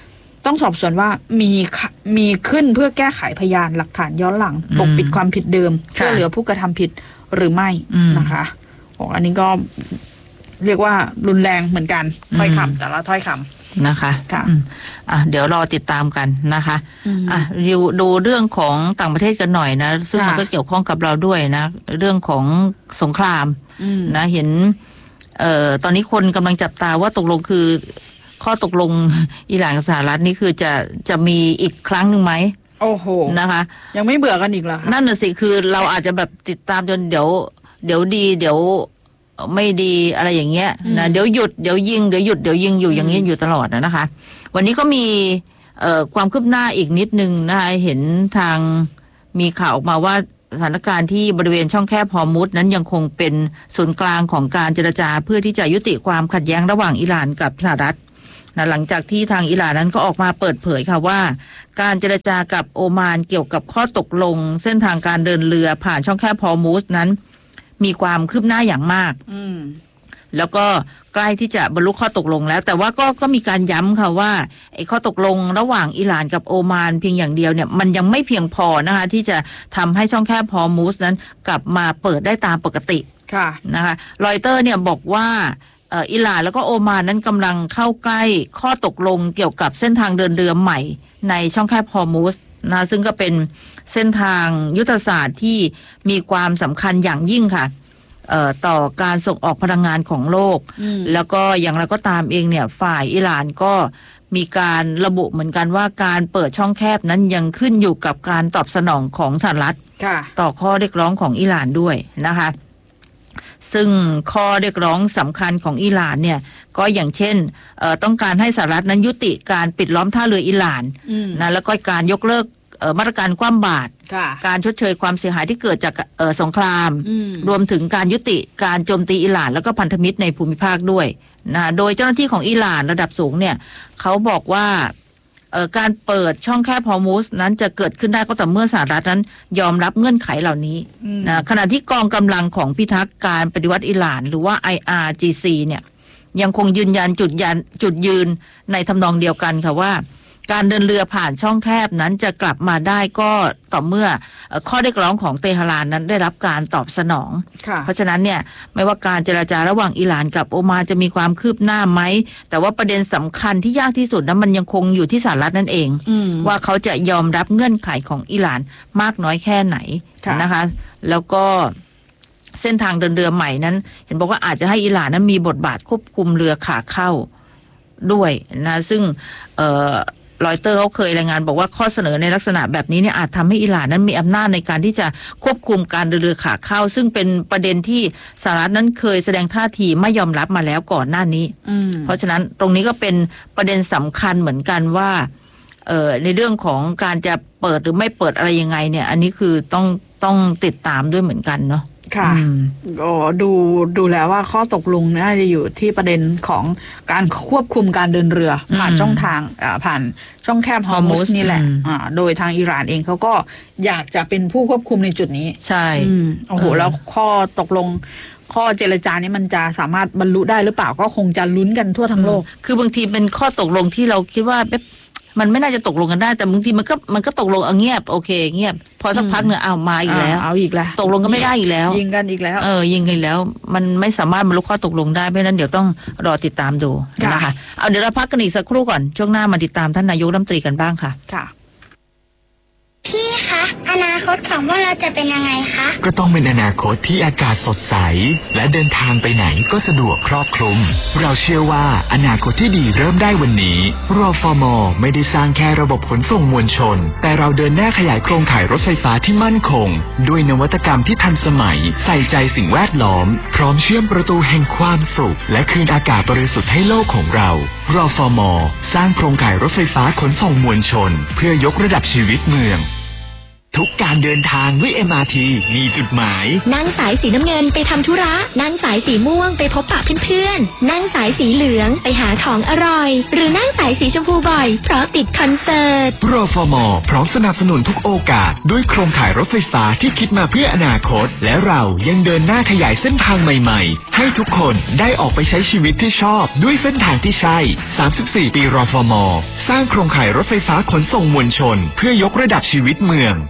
ต้องสอบสวนว่ามีมีขึ้นเพื่อแก้ไขพยานหลักฐานย้อนหลังปกปิดความผิดเดิมช่วยเหลือผู้กระทำผิดหรือไม่นะคะโอ้อันนี้ก็เรียกว่ารุนแรงเหมือนกันถ้อยคำแต่ละถ้อยคำนะคะค่ะอ่ะเดี๋ยวรอติดตามกันนะคะอ่ะดูดูเรื่องของต่างประเทศกันหน่อยนะซึ่งมันก็เกี่ยวข้องกับเราด้วยนะเรื่องของสงครามนะเห็นเอ่อตอนนี้คนกำลังจับตาว่าตกลงคือข้อตกลงอิหร่านกับสหรัฐนี่คือจะจะมีอีกครั้งหนึ่งไหมโอ้โหนะคะยังไม่เบื่อกันอีกเหรอคะนั่นน่ะสิคือเราอาจจะแบบติดตามจนเดี๋ยวเดี๋ยวดีเดี๋ยวไม่ดีอะไรอย่างเงี้ยนะเดี๋ยวหยุดเดี๋ยวยิงเดี๋ยวหยุดเดี๋ยวยิงอยู่อย่างเงี้ยอยู่ตลอดนะคะวันนี้ก็มีเอ่อความคืบหน้าอีกนิดนึงนะคะเห็นทางมีข่าวออกมาว่าสถานการณ์ที่บริเวณช่องแคบฮอร์มุซนั้นยังคงเป็นศูนย์กลางของการเจรจาเพื่อที่จะยุติความขัดแย้งระหว่างอิหร่านกับสหรัฐนะหลังจากที่ทางอิหร่านนั้นก็ออกมาเปิดเผยค่ะว่าการเจรจากับโอมานเกี่ยวกับข้อตกลงเส้นทางการเดินเรือผ่านช่องแคบฮอร์มุซนั้นมีความคืบหน้าอย่างมากแล้วก็ใกล้ที่จะบรรลุข้อตกลงแล้วแต่ว่าก็ก็มีการย้ำค่ะว่าไอ้ข้อตกลงระหว่างอิหร่านกับโอมานเพียงอย่างเดียวเนี่ยมันยังไม่เพียงพอนะคะที่จะทำให้ช่องแคบฮอร์มุซนั้นกลับมาเปิดได้ตามปกติค่ะนะคะรอยเตอร์เนี่ยบอกว่าอิหร่านแล้วก็โอมานนั้นกำลังเข้าใกล้ข้อตกลงเกี่ยวกับเส้นทางเดินเรือใหม่ในช่องแคบฮอร์มุซนะซึ่งก็เป็นเส้นทางยุทธศาสตร์ที่มีความสำคัญอย่างยิ่งค่ะเอ่อต่อการส่งออกพลังงานของโลกแล้วก็อย่างไรก็ตามเองเนี่ยฝ่ายอิหร่านก็มีการระบุเหมือนกันว่าการเปิดช่องแคบนั้นยังขึ้นอยู่กับการตอบสนองของสหรัฐต่อข้อเรียกร้องของอิหร่านด้วยนะคะซึ่งข้อเรียกร้องสำคัญของอิหร่านเนี่ยก็อย่างเช่นต้องการให้สหรัฐนั้นยุติการปิดล้อมท่าเรืออิหร่านนะแล้วก็การยกเลิกมาตรการคว่ำบาตรการชดเชยความเสียหายที่เกิดจากสงครามรวมถึงการยุติการโจมตีอิหร่านแล้วก็พันธมิตรในภูมิภาคด้วยนะโดยเจ้าหน้าที่ของอิหร่านระดับสูงเนี่ยเขาบอกว่าการเปิดช่องแคบฮอร์มุซนั้นจะเกิดขึ้นได้ก็ต่อเมื่อสหรัฐนั้นยอมรับเงื่อนไขเหล่านี้นะขณะที่กองกำลังของพิทักษ์การปฏิวัติอิหร่านหรือว่า ไอ อาร์ จี ซี เนี่ยยังคงยืนยันจุดยันจุดยืนในทำนองเดียวกันค่ะว่าการเดินเรือผ่านช่องแคบนั้นจะกลับมาได้ก็ต่อเมื่อข้อเรียกร้องของเตหะรานนั้นได้รับการตอบสนองเพราะฉะนั้นเนี่ยไม่ว่าการเจรจาระหว่างอิหร่านกับโอมานจะมีความคืบหน้าไหมแต่ว่าประเด็นสำคัญที่ยากที่สุดนั้นมันยังคงอยู่ที่สหรัฐนั่นเองว่าเขาจะยอมรับเงื่อนไขของอิหร่านมากน้อยแค่ไหนนะคะแล้วก็เส้นทางเดินเรือใหม่นั้นเห็นบอกว่าอาจจะให้อิหร่านนั้นมีบทบาทควบคุมเรือขาเข้าด้วยนะซึ่งเอ่อรอยเตอร์เขาเคยรายงานบอกว่าข้อเสนอในลักษณะแบบนี้เนี่ยอาจทำให้อิหร่านนั้นมีอำนาจในการที่จะควบคุมการเดินเรือขาเข้าซึ่งเป็นประเด็นที่สหรัฐนั้นเคยแสดงท่าทีไม่ยอมรับมาแล้วก่อนหน้านี้เพราะฉะนั้นตรงนี้ก็เป็นประเด็นสำคัญเหมือนกันว่าเอ่อในเรื่องของการจะเปิดหรือไม่เปิดอะไรยังไงเนี่ยอันนี้คือต้องต้องติดตามด้วยเหมือนกันเนาะค่ะอ๋อดูดูแล้วว่าข้อตกลงน่าจะอยู่ที่ประเด็นของการควบคุมการเดินเรือผ่านช่องทางอ่าผ่านช่องแคบฮอร์มุซนี่แหละอ่าโดยทางอิหร่านเองเขาก็อยากจะเป็นผู้ควบคุมในจุดนี้ใช่โอ้โหแล้วข้อตกลงข้อเจรจานี้มันจะสามารถบรรลุได้หรือเปล่าก็คงจะลุ้นกันทั่วทั้งโลกคือบางทีเป็นข้อตกลงที่เราคิดว่ามันไม่น่าจะตกลงกันได้แต่บางทีมันก็มันก็ตกลงเอาเงียบโอเคเงียบพอสักพักเนี่ยเอามาอีกแล้วเอาอีกแล้วตกลงก็ไม่ได้อีกแล้วยิงกันอีกแล้วเออยิงกันแล้วมันไม่สามารถบรรลุข้อตกลงได้เพราะนั้นเดี๋ยวต้องรอติดตามดูนะคะเอาเดี๋ยวเราพักกันอีกสักครู่ก่อนช่วงหน้ามาติดตามท่านนายกรัฐมนตรีกันบ้างค่ะค่ะพี่คะอนาคตของพวกเราจะเป็นยังไงคะก็ต้องเป็นอนาคตที่อากาศสดใสและเดินทางไปไหนก็สะดวกครอบคลุมเราเชื่อว่าอนาคตที่ดีเริ่มได้วันนี้รฟม.ไม่ได้สร้างแค่ระบบขนส่งมวลชนแต่เราเดินหน้าขยายโครงข่ายรถไฟฟ้าที่มั่นคงด้วยนวัตกรรมที่ทันสมัยใส่ใจสิ่งแวดล้อมพร้อมเชื่อมประตูแห่งความสุขและคืนอากาศบริสุทธิ์ให้โลกของเรารฟม.สร้างโครงข่ายรถไฟฟ้าขนส่งมวลชนเพื่อยกระดับชีวิตเมืองทุกการเดินทางด้วย เอ็ม อาร์ ที มีจุดหมายนั่งสายสีน้ำเงินไปทำธุระนั่งสายสีม่วงไปพบปะเพื่อนๆนั่งสายสีเหลืองไปหาของอร่อยหรือนั่งสายสีชมพูบ่อยเพราะติดคอนเสิร์ตรฟม.พร้อมสนับสนุนทุกโอกาสด้วยโครงข่ายรถไฟฟ้าที่คิดมาเพื่ออนาคตและเรายังเดินหน้าขยายเส้นทางใหม่ๆให้ทุกคนได้ออกไปใช้ชีวิตที่ชอบด้วยเส้นทางที่ใช่สามสิบสี่ปีรฟม.สร้างโครงข่ายรถไฟฟ้าขนส่งมวลชนเพื่อยกระดับชีวิตเมือง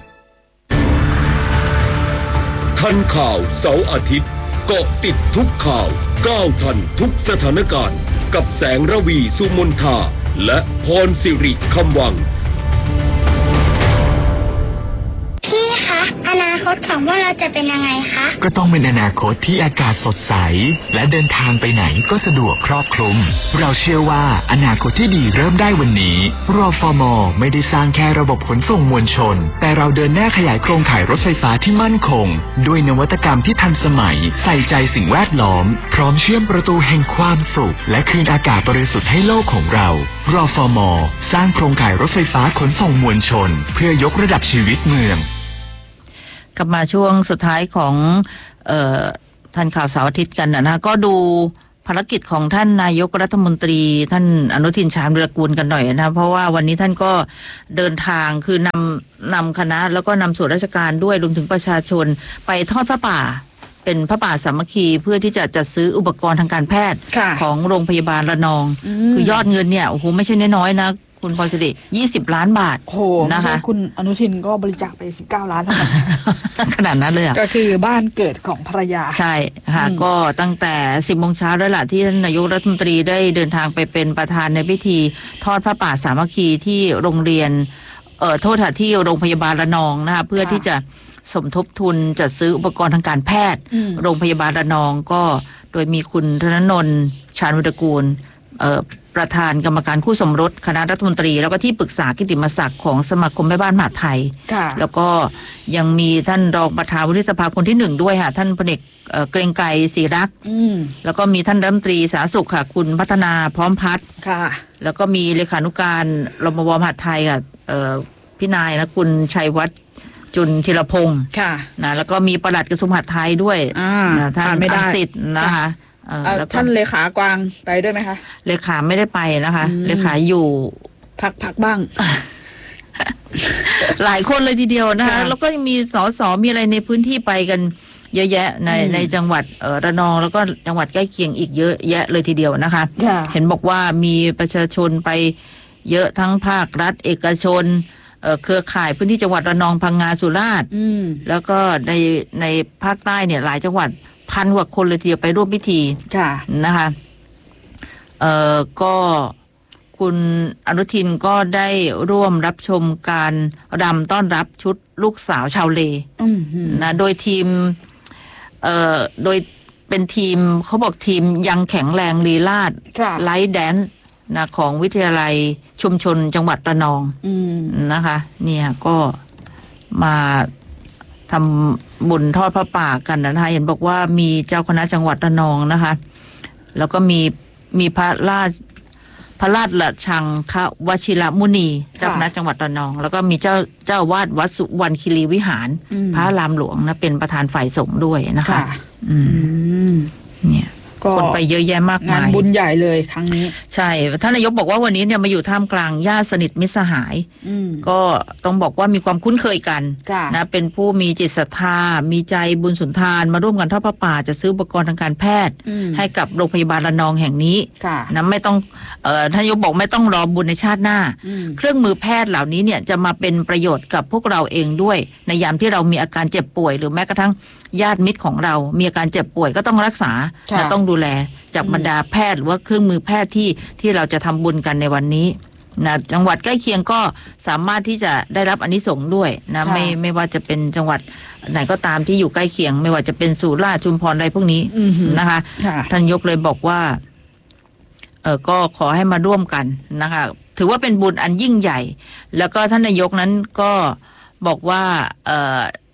ทันข่าวเสาร์อาทิตย์เกาะติดทุกข่าวก้าวทันทุกสถานการณ์กับแสงระวีสุมนทาและพรสิริคำวังพี่คะอนาคตของพวกเราจะเป็นยังไงคะก็ต้องเป็นอนาคตที่อากาศสดใสและเดินทางไปไหนก็สะดวกครอบคลุมเราเชื่อว่าอนาคตที่ดีเริ่มได้วันนี้รฟม.ไม่ได้สร้างแค่ระบบขนส่งมวลชนแต่เราเดินหน้าขยายโครงข่ายรถไฟฟ้าที่มั่นคงด้วยนวัตกรรมที่ทันสมัยใส่ใจสิ่งแวดล้อมพร้อมเชื่อมประตูแห่งความสุขและคืนอากาศบริสุทธิ์ให้โลกของเรารฟม.สร้างโครงข่ายรถไฟฟ้าขนส่งมวลชนเพื่อยกระดับชีวิตเมืองกลับมาช่วงสุดท้ายของเอ่อทันข่าวเสาร์อาทิตย์กันนะนะก็ดูภารกิจของท่านนายกรัฐมนตรีท่านอนุทินชาญวิรากูลกันหน่อยนะเพราะว่าวันนี้ท่านก็เดินทางคือนำนำคณะแล้วก็นำส่วนราชการด้วยรวมถึงประชาชนไปทอดพระป่าเป็นพระป่าสามัคคีเพื่อที่จะจัดซื้ออุปกรณ์ทางการแพทย์ของโรงพยาบาลระนองคือยอดเงินเนี่ยโอ้โหไม่ใช่น้อยๆนะคุณพรสิริยี่สิบล้านบาทโอ้นะคะคุณอนุทินก็บริจาคไปสิบเก้าล้านเท่านั้นขนาดนั้นเลยอ่ะก็คือบ้านเกิดของภรรยาใช่ค่ะก็ตั้งแต่สิบโมงเช้าแล้วล่ะที่ท่านนายกรัฐมนตรีได้เดินทางไปเป็นประธานในพิธีทอดพระป่าสามัคคีที่โรงเรียนเอ่อโทษค่ะที่โรงพยาบาลระนองนะคะเพื่อที่จะสมทบทุนจัดซื้ออุปกรณ์ทางการแพทย์โรงพยาบาลระนองก็โดยมีคุณธนนนท์ชาญวิรากูลเอ่อประธานกรรมการคู่สมรสคณะรัฐมนตรีแล้วก็ที่ปรึกษากิตติมศักดิ์ของสมาคมแม่บ้านมหาดไทยแล้วก็ยังมีท่านรองประธานวุฒิสภาคนที่หนึ่งด้วยค่ะท่านพลเอกเกรียงไกรศรีรักษ์แล้วก็มีท่านรัฐมนตรีสาธารณสุขค่ะคุณพัฒนาพร้อมพัฒน์แล้วก็มีเลขานุการรมวมหาดไทยค่ะพี่นายนะคุณชัยวัฒน์จุนธีรพงศ์นะแล้วก็มีปลัดกระทรวงมหาดไทยด้วยท่านอาสิทธิ์นะคะท่านเลขากวางไปด้วยไหมคะเลขาไม่ได้ไปนะคะเลขาอยู่พักพักบ้างหลายคนเลยทีเดียวนะคะแล้วก็ยังมีสสมีอะไรในพื้นที่ไปกันเยอะแยะในในจังหวัดระนองแล้วก็จังหวัดใกล้เคียงอีกเยอะแยะเลยทีเดียวนะคะเห็นบอกว่ามีประชาชนไปเยอะทั้งภาครัฐเอกชนเครือข่ายพื้นที่จังหวัดระนองพังงาสุราษฎร์แล้วก็ในในภาคใต้เนี่ยหลายจังหวัดพันกว่าคนเลยทีเดียวไปร่วมพิธีนะคะเอ่อก็คุณอนุทินก็ได้ร่วมรับชมการรำต้อนรับชุดลูกสาวชาวเลนะโดยทีมเอ่อโดยเป็นทีมเขาบอกทีมยังแข็งแรงลีลาศไลท์แดนซ์นะของวิทยาลัยชุมชนจังหวัดระนองนะคะเนี่ยก็มาทำบุญทอดพระป่ากันนะคะเห็นบอกว่ามีเจ้าคณะจังหวัดระนองนะคะแล้วก็มีมีพระราชพระราชละชังควชิรมุนีเจ้าคณะจังหวัดระนองแล้วก็มีเจ้าเจ้าวาดวัดสุวรรณคีรีวิหารพระรามหลวงนะเป็นประธานฝ่ายสงฆ์ด้วยนะคะอืมเนี่ยคนไปเยอะแยะมากมายงานบุญใหญ่เลยครั้งนี้ใช่ท่านนายกบอกว่าวันนี้เนี่ยมาอยู่ท่ามกลางญาติสนิทมิตรสหายก็ต้องบอกว่ามีความคุ้นเคยกันนะเป็นผู้มีจิตศรัทธามีใจบุญสุนทานมาร่วมกันทอดพระป่าจะซื้ออุปกรณ์ทางการแพทย์ให้กับโรงพยาบาลระนองแห่งนี้นะไม่ต้องเอ่อท่านนายกบอกไม่ต้องรอบุญในชาติหน้าเครื่องมือแพทย์เหล่านี้เนี่ยจะมาเป็นประโยชน์กับพวกเราเองด้วยในยามที่เรามีอาการเจ็บป่วยหรือแม้กระทั่งญาติมิตรของเรามีอาการเจ็บป่วยก็ต้องรักษาและต้องดูแลจากบรรดาแพทย์หรือว่าเครื่องมือแพทย์ที่ที่เราจะทำบุญกันในวันนี้นะจังหวัดใกล้เคียงก็สามารถที่จะได้รับอานิสงส์ด้วยนะไม่ไม่ว่าจะเป็นจังหวัดไหนก็ตามที่อยู่ใกล้เคียงไม่ว่าจะเป็นสุราษฎร์ชุมพรอะไรพวกนี้นะคะท่านยกเลยบอกว่าเออก็ขอให้มาร่วมกันนะคะถือว่าเป็นบุญอันยิ่งใหญ่แล้วก็ท่านนายกนั้นก็บอกว่าเออ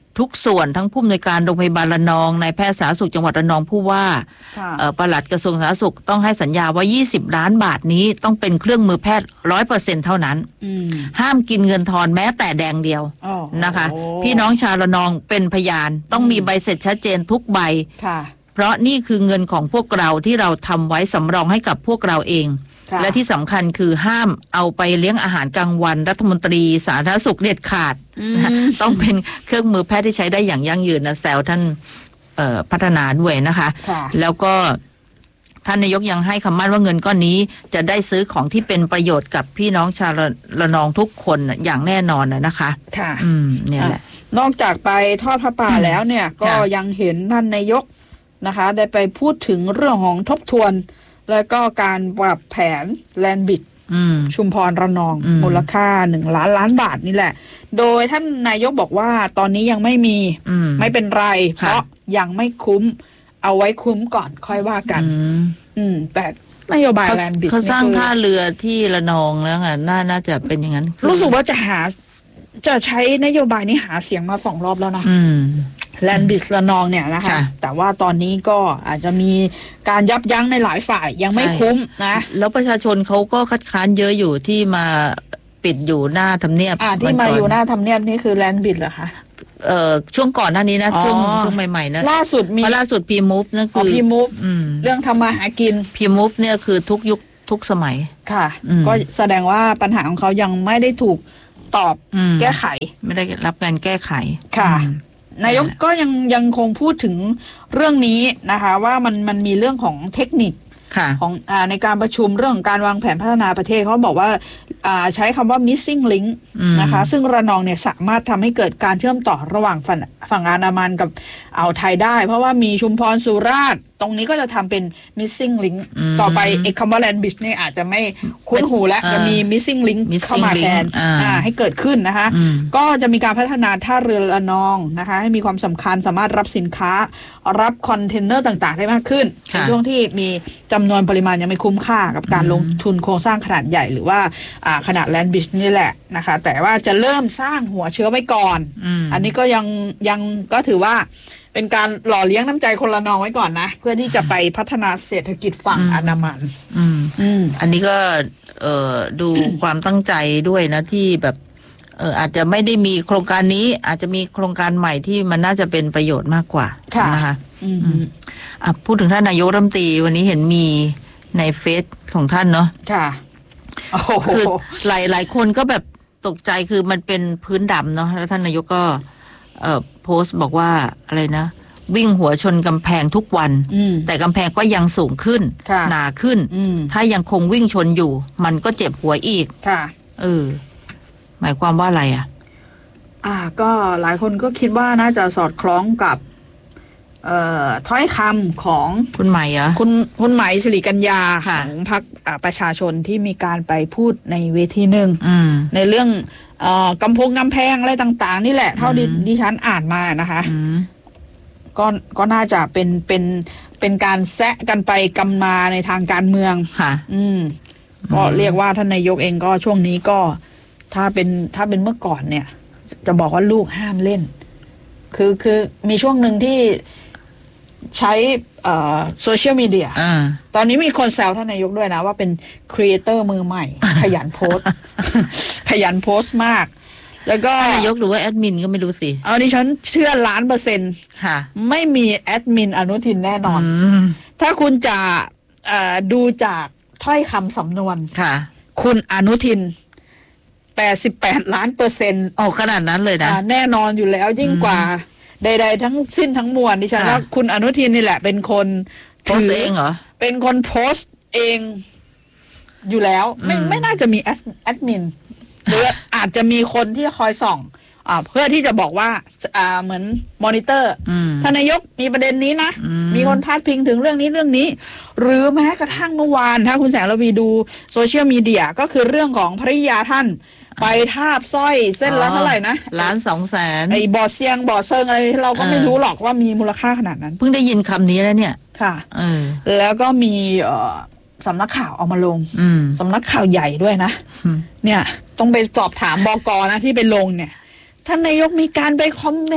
ทุกส่วนทั้งผู้อำนวยการโรงพยาบาลระนองนายแพทย์สาธารณสุขจังหวัดระนองผู้ว่าปลัดกระทรวงสาธารณสุขต้องให้สัญญาว่ายี่สิบล้านบาทนี้ต้องเป็นเครื่องมือแพทย์ ร้อยเปอร์เซ็นต์ เท่านั้นห้ามกินเงินทอนแม้แต่แดงเดียวนะคะพี่น้องชาวระนองเป็นพยานต้องมีใบเสร็จชัดเจนทุกใบเพราะนี่คือเงินของพวกเราที่เราทำไว้สำรองให้กับพวกเราเองและที่สำคัญคือห้ามเอาไปเลี้ยงอาหารกลางวันรัฐมนตรีสาธารณสุขเด็ดขาดต้องเป็นเครื่องมือแพทย์ที่ใช้ได้อย่างยั่งยืนนะแซวท่านพัฒนาด้วยนะคะแล้วก็ท่านนายกยังให้คำมั่นว่าเงินก้อนนี้จะได้ซื้อของที่เป็นประโยชน์กับพี่น้องชาวระนองทุกคนอย่างแน่นอนนะคะค่ะอืมเนี่ยแหละนอกจากไปทอดพระป่าแล้วเนี่ยก็ยังเห็นท่านนายกนะคะได้ไปพูดถึงเรื่องของทบทวนแล้วก็การปรับแผนแลนด์บิดชุมพรระนองมูลค่าหนึ่งล้านล้านบาทนี่แหละโดยท่านนายกบอกว่าตอนนี้ยังไม่มีไม่เป็นไรเพราะยังไม่คุ้มเอาไว้คุ้มก่อนค่อยว่ากันอืมแต่นโยบายแลนด์บิดเขาสร้างท่าเรือที่ระนองแล้วไงน่าน่าจะเป็นอย่างนั้นรู้สึกว่าจะหาจะใช้นโยบายนี้หาเสียงมาสองรอบแล้วนะแลนด์บิดระนองเนี่ยนะคะแต่ว่าตอนนี้ก็อาจจะมีการยับยั้งในหลายฝ่ายยังไม่คุ้มนะแล้วประชาชนเขาก็คัดค้านเยอะอยู่ที่มาปิดอยู่หน้าทำเนียบที่มาอยู่หน้าทำเนียบนี่คือแลนด์บิดเหรอคะเอ่อช่วงก่อนหน้านี้นะช่วงช่วงใหม่ๆนะล่าสุดมีล่าสุดพีมูฟนั่นคือพีมูฟเรื่องทำมาหากินพีมูฟเนี่ยคือทุกยุคทุกสมัยค่ะก็แสดงว่าปัญหาของเขายังไม่ได้ถูกตอบแก้ไขไม่ได้รับการแก้ไขค่ะนายกก็ยังยังคงพูดถึงเรื่องนี้นะคะว่ามันมันมีเรื่องของเทคนิคของอ่าในการประชุมเรื่องของการวางแผนพัฒนาประเทศเขาบอกว่าอ่าใช้คำว่า missing link นะคะซึ่งระนองเนี่ยสามารถทำให้เกิดการเชื่อมต่อระหว่างฝั่งฝั่งอันดามันกับอ่าวไทยได้เพราะว่ามีชุมพรสุราษฎร์ตรงนี้ก็จะทำเป็น missing link ต่อไปไอ้คำว่า land bridge เนี่ยอาจจะไม่คุ้นหูแล้วจะมี missing link เข้ามาแทนอ่าให้เกิดขึ้นนะคะก็จะมีการพัฒนาท่าเรือระนองนะคะให้มีความสำคัญสามารถรับสินค้ารับคอนเทนเนอร์ต่างๆได้มากขึ้นในช่วงที่มีจำนวนปริมาณยังไม่คุ้มค่ากับการลงทุนโครงสร้างขนาดใหญ่หรือว่าขนาด land bridge นี่แหละนะคะแต่ว่าจะเริ่มสร้างหัวเชื้อไว้ก่อน อันนี้ก็ยังยังก็ถือว่าเป็นการหล่อเลี้ยงน้ำใจคนละนองไว้ก่อนนะเพื่อที่จะไปพัฒนาเศรษฐกิจฝั่งอันดามันอืมอืมอันนี้ก็เอ่อดู ความตั้งใจด้วยนะที่แบบเอออาจจะไม่ได้มีโครงการนี้อาจจะมีโครงการใหม่ที่มันน่าจะเป็นประโยชน์มากกว่านะคะอืมอ่ะพูดถึงท่านนายกรัฐมนตรีวันนี้เห็นมีในเฟซของท่านเนาะค่ะคือหลายหลายคนก็แบบตกใจคือมันเป็นพื้นดำเนาะแล้วท่านนายกก็เอ่อโพสต์บอกว่าอะไรนะวิ่งหัวชนกำแพงทุกวันแต่กำแพงก็ยังสูงขึ้นหนาขึ้นถ้ายังคงวิ่งชนอยู่มันก็เจ็บหัวอีกค่ะเออหมายความว่าอะไรอ่ะอ่าก็หลายคนก็คิดว่าน่าจะสอดคล้องกับเอ่อถ้อยคำของคุณใหม่เหรอคุณคุณใหม่สิริกัญญาของพรรคประชาชนที่มีการไปพูดในเวทีหนึ่งในเรื่องเอ่อกำพงกำแพงอะไรต่างๆนี่แหละเท่าที่ดิฉันอ่านมานะคะก็ก็น่าจะเป็นเป็นเป็นการแซะกันไปกำมาในทางการเมืองค่ะอืมก็เรียกว่าท่านนายกเองก็ช่วงนี้ก็ถ้าเป็นถ้าเป็นเมื่อก่อนเนี่ยจะบอกว่าลูกห้ามเล่นคือคือมีช่วงหนึ่งที่ใช้โซเชียลมีเดียตอนนี้มีคนแซวท่านนายกด้วยนะว่าเป็นครีเอเตอร์มือใหม่ขยันโพสขยันโพสมากแล้วก็นายกหรือว่าแอดมินก็ไม่รู้สิเอาดิฉันเชื่อล้านเปอร์เซ็นต์ค่ะไม่มีแอดมินอนุทินแน่นอนถ้าคุณจะดูจากถ้อยคำสำนวนค่ะคุณอนุทินแปดสิบแปดล้านเปอร์เซ็นต์ออกขนาดนั้นเลยนะแน่นอนอยู่แล้วยิ่งกว่าใดๆทั้งสิ้นทั้งมวลดิฉันว่าคุณอนุทินนี่แหละเป็นคนโพสเองเหรอเป็นคนโพสเองอยู่แล้วไม่ไม่น่าจะมีแอดมินหรืออาจจะมีคนที่คอยส่องอ่าเพื่อที่จะบอกว่าอ่าเหมือนมอนิเตอร์ท่านนายกมีประเด็นนี้นะมีคนพาดพิงถึงเรื่องนี้เรื่องนี้หรือแม้กระทั่งเมื่อวานถ้าคุณแสงระวีดูโซเชียลมีเดียก็คือเรื่องของภริยาท่านไปทาบสร้อยเส้นละเท่าไหร่นะล้านสองแสนไอ้บ่อเซียงบ่อเซิงอะไรเราก็ไม่รู้หรอกว่ามีมูลค่าขนาดนั้นเพิ่งได้ยินคำนี้แล้วเนี่ยค่ะแล้วก็มีสำนักข่าวเอามาลงสำนักข่าวใหญ่ด้วยนะเนี่ยต้องไปสอบถามบก.นะที่ไปลงเนี่ยท่านนายกมีการไปคอมเมนต์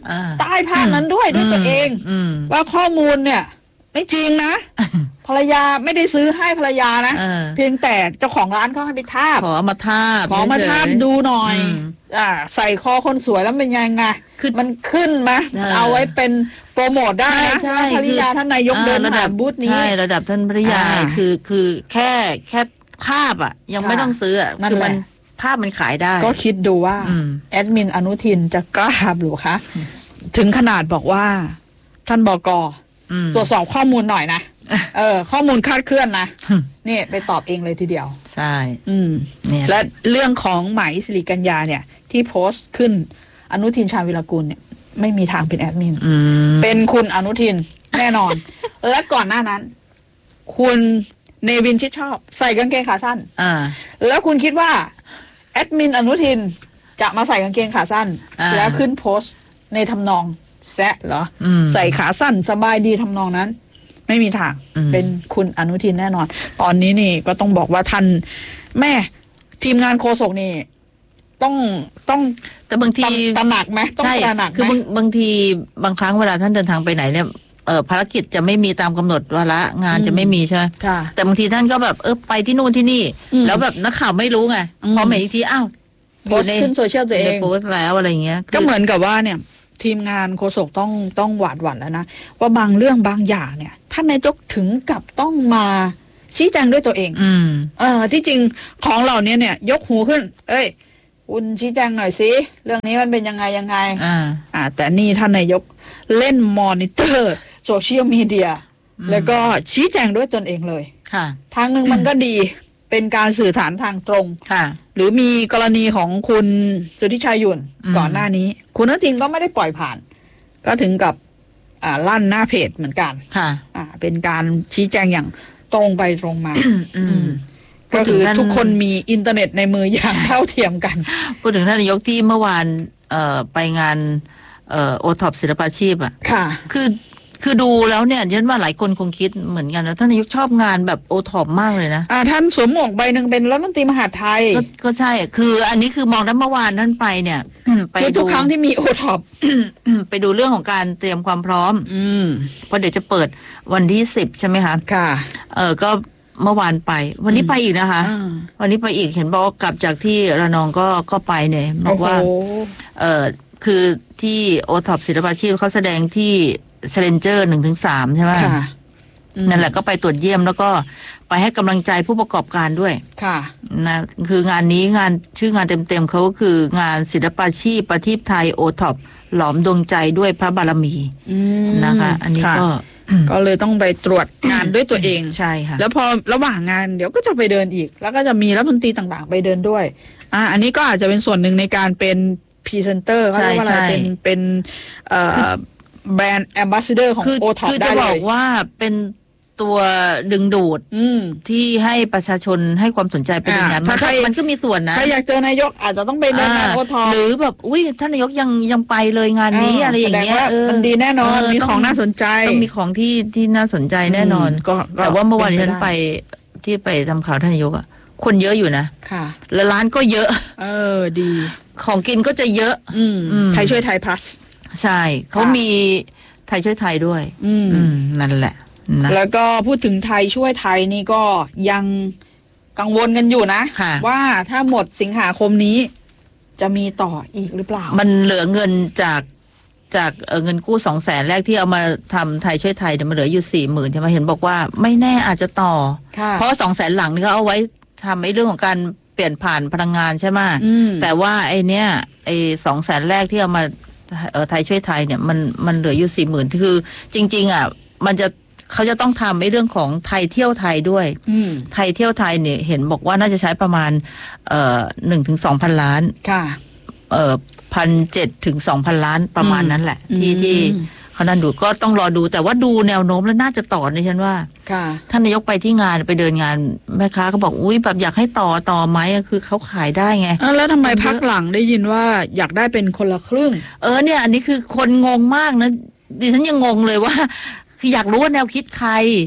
ใต้ภาพนั้นด้วยด้วยตัวเองว่าข้อมูลเนี่ยไม่จริงนะภรรยาไม่ได้ซื้อให้ภรรยานะเพียงแต่เจ้าของร้านเขาให้ไปทาบขอมาทาบขอมาทาบดูหน่อยอ่าใส่คอคนสวยแล้วเป็นยังไงมันขึ้นไหมเอาไว้เป็นโปรโมทได้นะภรรยาท่านนายกเดินผ่านบูธนี้ใช่ระดับท่านภรรยาคือคือแค่แค่ภาพอ่ะยังไม่ต้องซื้อคือมันภาพมันขายได้ก็คิดดูว่าแอดมินอนุทินจะกล้าหรือคะถึงขนาดบอกว่าท่านบก.ตรวจสอบข้อมูลหน่อยนะเออข้อมูลคลาดเคลื่อนนะนี่ไปตอบเองเลยทีเดียวใช่อืมและเรื่องของไหมสิริกัญญาเนี่ยที่โพสต์ขึ้นอนุทินชาญวิรากูลเนี่ยไม่มีทางเป็นแอดมินเป็นคุณอนุทินแน่นอน และก่อนหน้านั้นคุณเนวินชิดชอบใส่กางเกงขาสั้นแล้วคุณคิดว่าแอดมินอนุทินจะมาใส่กางเกงขาสั้นแล้วขึ้นโพสต์ในทำนองแซะเหรอใส่ขาสั้นสบายดีทำนองนั้นไม่มีทางเป็นคุณอนุทินแน่นอนตอนนี้นี่ก็ต้องบอกว่าท่านแม่ทีมงานโฆษกนี่ต้องต้องแต่บางทีตระหนักไหมต้องตระหนักคือบางบางทีบางครั้งเวลาท่านเดินทางไปไหนเนี่ยเอ่อภารกิจจะไม่มีตามกำหนดวาระงานจะไม่มีใช่ไหมแต่บางทีท่านก็แบบเออไปที่นู่นที่นี่แล้วแบบนักข่าวไม่รู้ไงพอเห็นอีกทีอ้าวโพสต์ขึ้นโซเชียลตัวเองโพสต์แล้วอะไรเงี้ยก็เหมือนกับว่าเนี่ยทีมงานโฆษกต้องต้องหวาดหวั่นแล้วนะว่าบางเรื่องบางอย่างเนี่ยท่านนายกถึงกับต้องมาชี้แจงด้วยตัวเองอืมเออที่จริงของเหล่านี้เนี่ยยกหูขึ้นเอ้ยคุณชี้แจงหน่อยสิเรื่องนี้มันเป็นยังไงยังไงอ่าอ่าแต่นี่ท่านนายกเล่นมอนิเตอร์โซเชียลมีเดียแล้วก็ชี้แจงด้วยตนเองเลยค่ะทางหนึ่งมันก็ดีเป็นการสื่อสารทางตรงค่ะหรือมีกรณีของคุณสุทธิชัยหยุ่นก่อนหน้านี้คุณอนุทินก็ไม่ได้ปล่อยผ่านก็ถึงกับอ่าลั่นหน้าเพจเหมือนกันค่ะอ่าเป็นการชี้แจงอย่างตรงไปตรงมาก็คือทุกคนมีอินเทอร์เน็ตในมืออย่างเท่าเทียมกันพูดถึงท่านนายกที่เมื่อวานเอ่อไปงานเอ่อโอท็อปศิลปาชีพอ่ะค่ะคือคือดูแล้วเนี่ยยันว่าหลายคนคงคิดเหมือนกันนะท่านนายกชอบงานแบบโอท็อปมากเลยนะอ่าท่านสวมหมวกใบหนึ่งเป็นรัฐมนตรีมหาดไทยก็ก็ใช่คืออันนี้คือมองได้เมื่อวานท่านไปเนี่ยไปดูทุกครั้งที่มีโอท็อปไปดูเรื่องของการเตรียมความพร้อมอืมเพราะเดี๋ยวจะเปิดวันที่สิบใช่ไหมคะค่ะเออก็เมื่อวานไปวันนี้ไปอีกนะคะวันนี้ไปอีกเห็นบอกว่ากลับจากที่ระนองก็ก็ไปเนี่ยบอกว่าเออคือที่โอท็อปศิลปาชีพเขาแสดงที่เชลเลนเจอร์หนึ่งถึงสามใช่ไหมนั่นแหละก็ไปตรวจเยี่ยมแล้วก็ไปให้กำลังใจผู้ประกอบการด้วยค่ะนะคืองานนี้งานชื่องานเต็มๆเขาก็คืองานศิลปาชีพประทีปไทยโอท็อปหลอมดวงใจด้วยพระบารมีนะคะอันนี้ก็ก็เลยต้องไปตรวจงานด้วยตัวเองใช่ค่ะแล้วพอระหว่างงานเดี๋ยวก็จะไปเดินอีกแล้วก็จะมีรัฐมนตรีต่างๆไปเดินด้วยอ่าอันนี้ก็อาจจะเป็นส่วนหนึ่งในการเป็นพรีเซนเตอร์เขาเรียกว่าอะไรเป็นเป็นเอ่อแบรนด์แอมบาสเดอร์ของโอท็อปได้เลยคือจะบอกว่าเป็นตัวดึงดูดที่ให้ประชาชนให้ความสนใจเป็นอย่างนั้นมันก็มีส่วนนะถ้าอยากเจอนายกอาจจะต้องไปเดินงานโอท็อปหรือแบบอุ้ยท่านนายกยังยังไปเลยงานนี้อะไรอย่างเงี้ยมันดีแน่นอนมีของน่าสนใจต้องมีของที่ที่น่าสนใจแน่นอนแต่ว่าเมื่อวานที่ฉันไปที่ไปทำข่าวท่านนายกอ่ะคนเยอะอยู่นะค่ะแล้วร้านก็เยอะเออดีของกินก็จะเยอะไทยช่วยไทย plus ใช่เขามีไทยช่วยไทยด้วยอืมนั่นแหละนะแล้วก็พูดถึงไทยช่วยไทยนี่ก็ยังกังวลกันอยู่นะว่าถ้าหมดสิงหาคมนี้จะมีต่ออีกหรือเปล่ามันเหลือเงินจากจากเงินกู้สองแสนแรกที่เอามาทำไทยช่วยไทยเนี่ยมันเหลืออยู่สี่หมื่นใช่ไหมเห็นบอกว่าไม่แน่อาจจะต่อเพราะสองแสนหลังนี่เขาเอาไว้ทำไอ้เรื่องของการเปลี่ยนผ่านพลังงานใช่ไหมแต่ว่าไอ้เนี้ยไอ้สองแสนแรกที่เอามาเออไทยช่วยไทยเนี่ยมันมันเหลืออยู่สี่หมื่นคือจริงๆอ่ะมันจะเขาจะต้องทำไอ้เรื่องของไทยเที่ยวไทยด้วยไทยเที่ยวไทยเนี่ยเห็นบอกว่าน่าจะใช้ประมาณเอ่อหนึ่งถึงสองพันล้านค่ะเอ่อพันเจ็ดถึงสองพันล้านประมาณนั้นแหละที่ที่เขานั่นดูก็ต้องรอดูแต่ว่าดูแนวโน้มแล้วน่าจะต่อในฉันว่าท่านนายกไปที่งานไปเดินงานแม่ค้าก็บอกอุ้ยแบบอยากให้ต่อต่อไหมคือเขาขายได้ไงแล้วทำไมพักหลังได้ยินว่าอยากได้เป็นคนละครึ่งเออเนี่ยอันนี้คือคนงงมากนะดิฉันยังงงเลยว่าคืออยากรู้ว่าแนวคิดใคร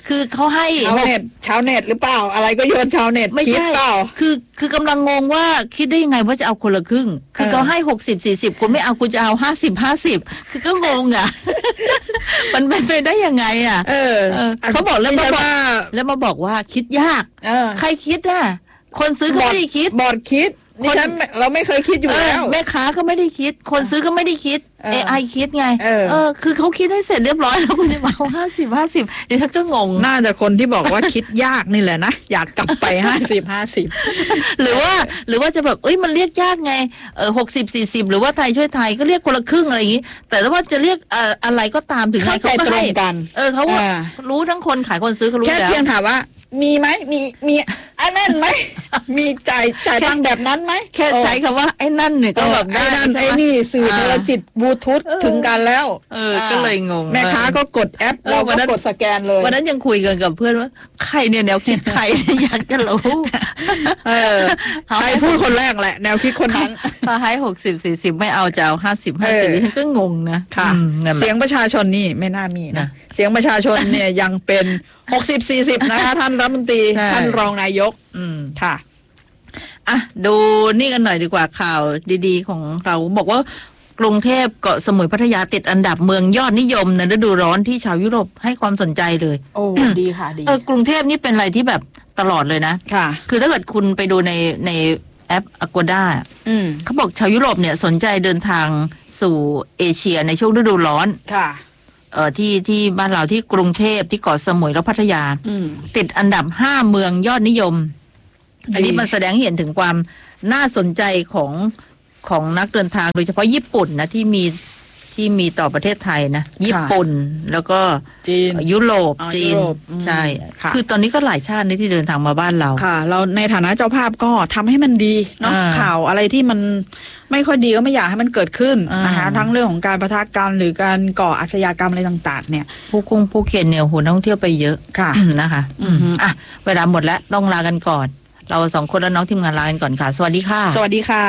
คือเขาให้ชาวเน็ตชาวเน็ตหรือเปล่าอะไรก็โยนชาวเน็ตไม่ใช่เปล่าคือคือกำลังงงว่าคิดได้ยังไงว่าจะเอาคนละครึ่งคือเขาให้หกสิบสี่สิบคุณไม่เอาคุณจะเอาห้าสิบห้าสิบคือก็งงอ่ะ มันเป็นไปได้ยังไงอ่ะเออเขาบอกแล้วมาบอกแล้วมาบอกว่าคิดยากใครคิดอ่ะคนซื้อก็ไม่ได้คิดบอร์ดคิดนี่ฉันเราไม่เคยคิดอยู่แล้วแม่ค้าก็ไม่ได้คิดคนซื้อก็ไม่ได้คิด เอ ไอ คิดไงเออคือเขาคิดให้เสร็จเรียบร้อยแล้วคุณจะเอาห้าสิบห้าสิบเดี๋ยวฉันจะงงน่าจะคนที่บอกว่าคิดยากนี่แหละนะอยากกลับไปห้าสิบห้าสิบหรือว่าหรือว่าจะแบบเอ้ยมันเรียกยากไงเออหกสิบสี่สิบหรือว่าไทยช่วยไทยก็เรียกคนละครึ่งอะไรอย่างงี้แต่ว่าจะเรียกอะไรก็ตามถึงใครเขาก็ให้กันเออเขารู้ทั้งคนขายคนซื้อเขารู้แล้วแค่เพียงถามว่ามีไหมมีมีอันนั้นไหมมีจ่ายจ่ายตังแบบนั้นไหมแค่ใช้คำว่าไอ้นั่นเนี่ยก็แบบได้นั่นไอ้นี่สื่อโทรจิตบลูทูธถึงกันแล้วเออก็เลยงงแม่ค้าก็กดแอปเราก็กดสแกนเลยวันนั้นยังคุยกันกับเพื่อนว่าใครเนี่ยแนวคิดใครอยากจะรู้เออใครพูดคนแรกแหละแนวคิดคนนั้นพอให้หกสิบสี่สิบไม่เอาจะเอาห้าสิบห้าสิบฉันก็งงนะค่ะเสียงประชาชนนี่ไม่น่ามีนะเสียงประชาชนเนี่ยยังเป็นหกสิบสี่สิบนะคะท่านรัฐมนตรีท่านรองนายกอืมค่ะอ่ะดูนี่กันหน่อยดีกว่าข่าวดีๆของเราบอกว่ากรุงเทพเกาะสมุยพัทยาติดอันดับเมืองยอดนิยมในฤดูร้อนที่ชาวยุโรปให้ความสนใจเลยโอ้ดีค่ะดีเออกรุงเทพนี่เป็นอะไรที่แบบตลอดเลยนะค่ะคือถ้าเกิดคุณไปดูในในแอป Agoda อืมเขาบอกชาวยุโรปเนี่ยสนใจเดินทางสู่เอเชียในช่วงฤดูร้อนค่ะเอ่อที่ที่บ้านเราที่กรุงเทพที่เกาะสมุยและพัทยาติดอันดับห้าเมืองยอดนิยมอันนี้มันแสดงเห็นถึงความน่าสนใจของของนักเดินทางโดยเฉพาะญี่ปุ่นนะที่มีที่มีต่อประเทศไทยนะญี่ปุ่นแล้วก็จีนยุโรปจีนใช่คือตอนนี้ก็หลายชาติที่เดินทางมาบ้านเราค่ะเราในฐานะเจ้าภาพก็ทำให้มันดีเนาะข่าวอะไรที่มันไม่ค่อยดีก็ไม่อยากให้มันเกิดขึ้นนะคะทั้งเรื่องของการปะทะกันหรือการก่ออาชญากรรมอะไรต่างๆเนี่ยผู้คงผู้เขียนเนี่ยโหนักท่องเที่ยวไปเยอะค่ะนะคะอ่ะเวลาหมดแล้วต้องลากันก่อนเราสองคนและน้องทีมงานลากันก่อนค่ะสวัสดีค่ะสวัสดีค่ะ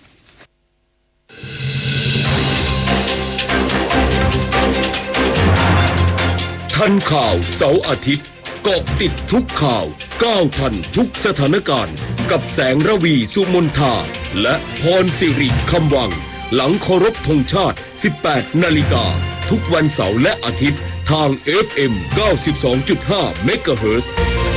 ทันข่าวเสาร์อาทิตย์เกาะติดทุกข่าวก้าวทันทุกสถานการณ์กับแสงระวีสุมนทาและพรสิริคำวังหลังเคารพธงชาติ สิบแปดนาฬิกาทุกวันเสาร์และอาทิตย์ทาง เอฟ เอ็ม เก้าสิบสองจุดห้า เมกะเฮิรตซ์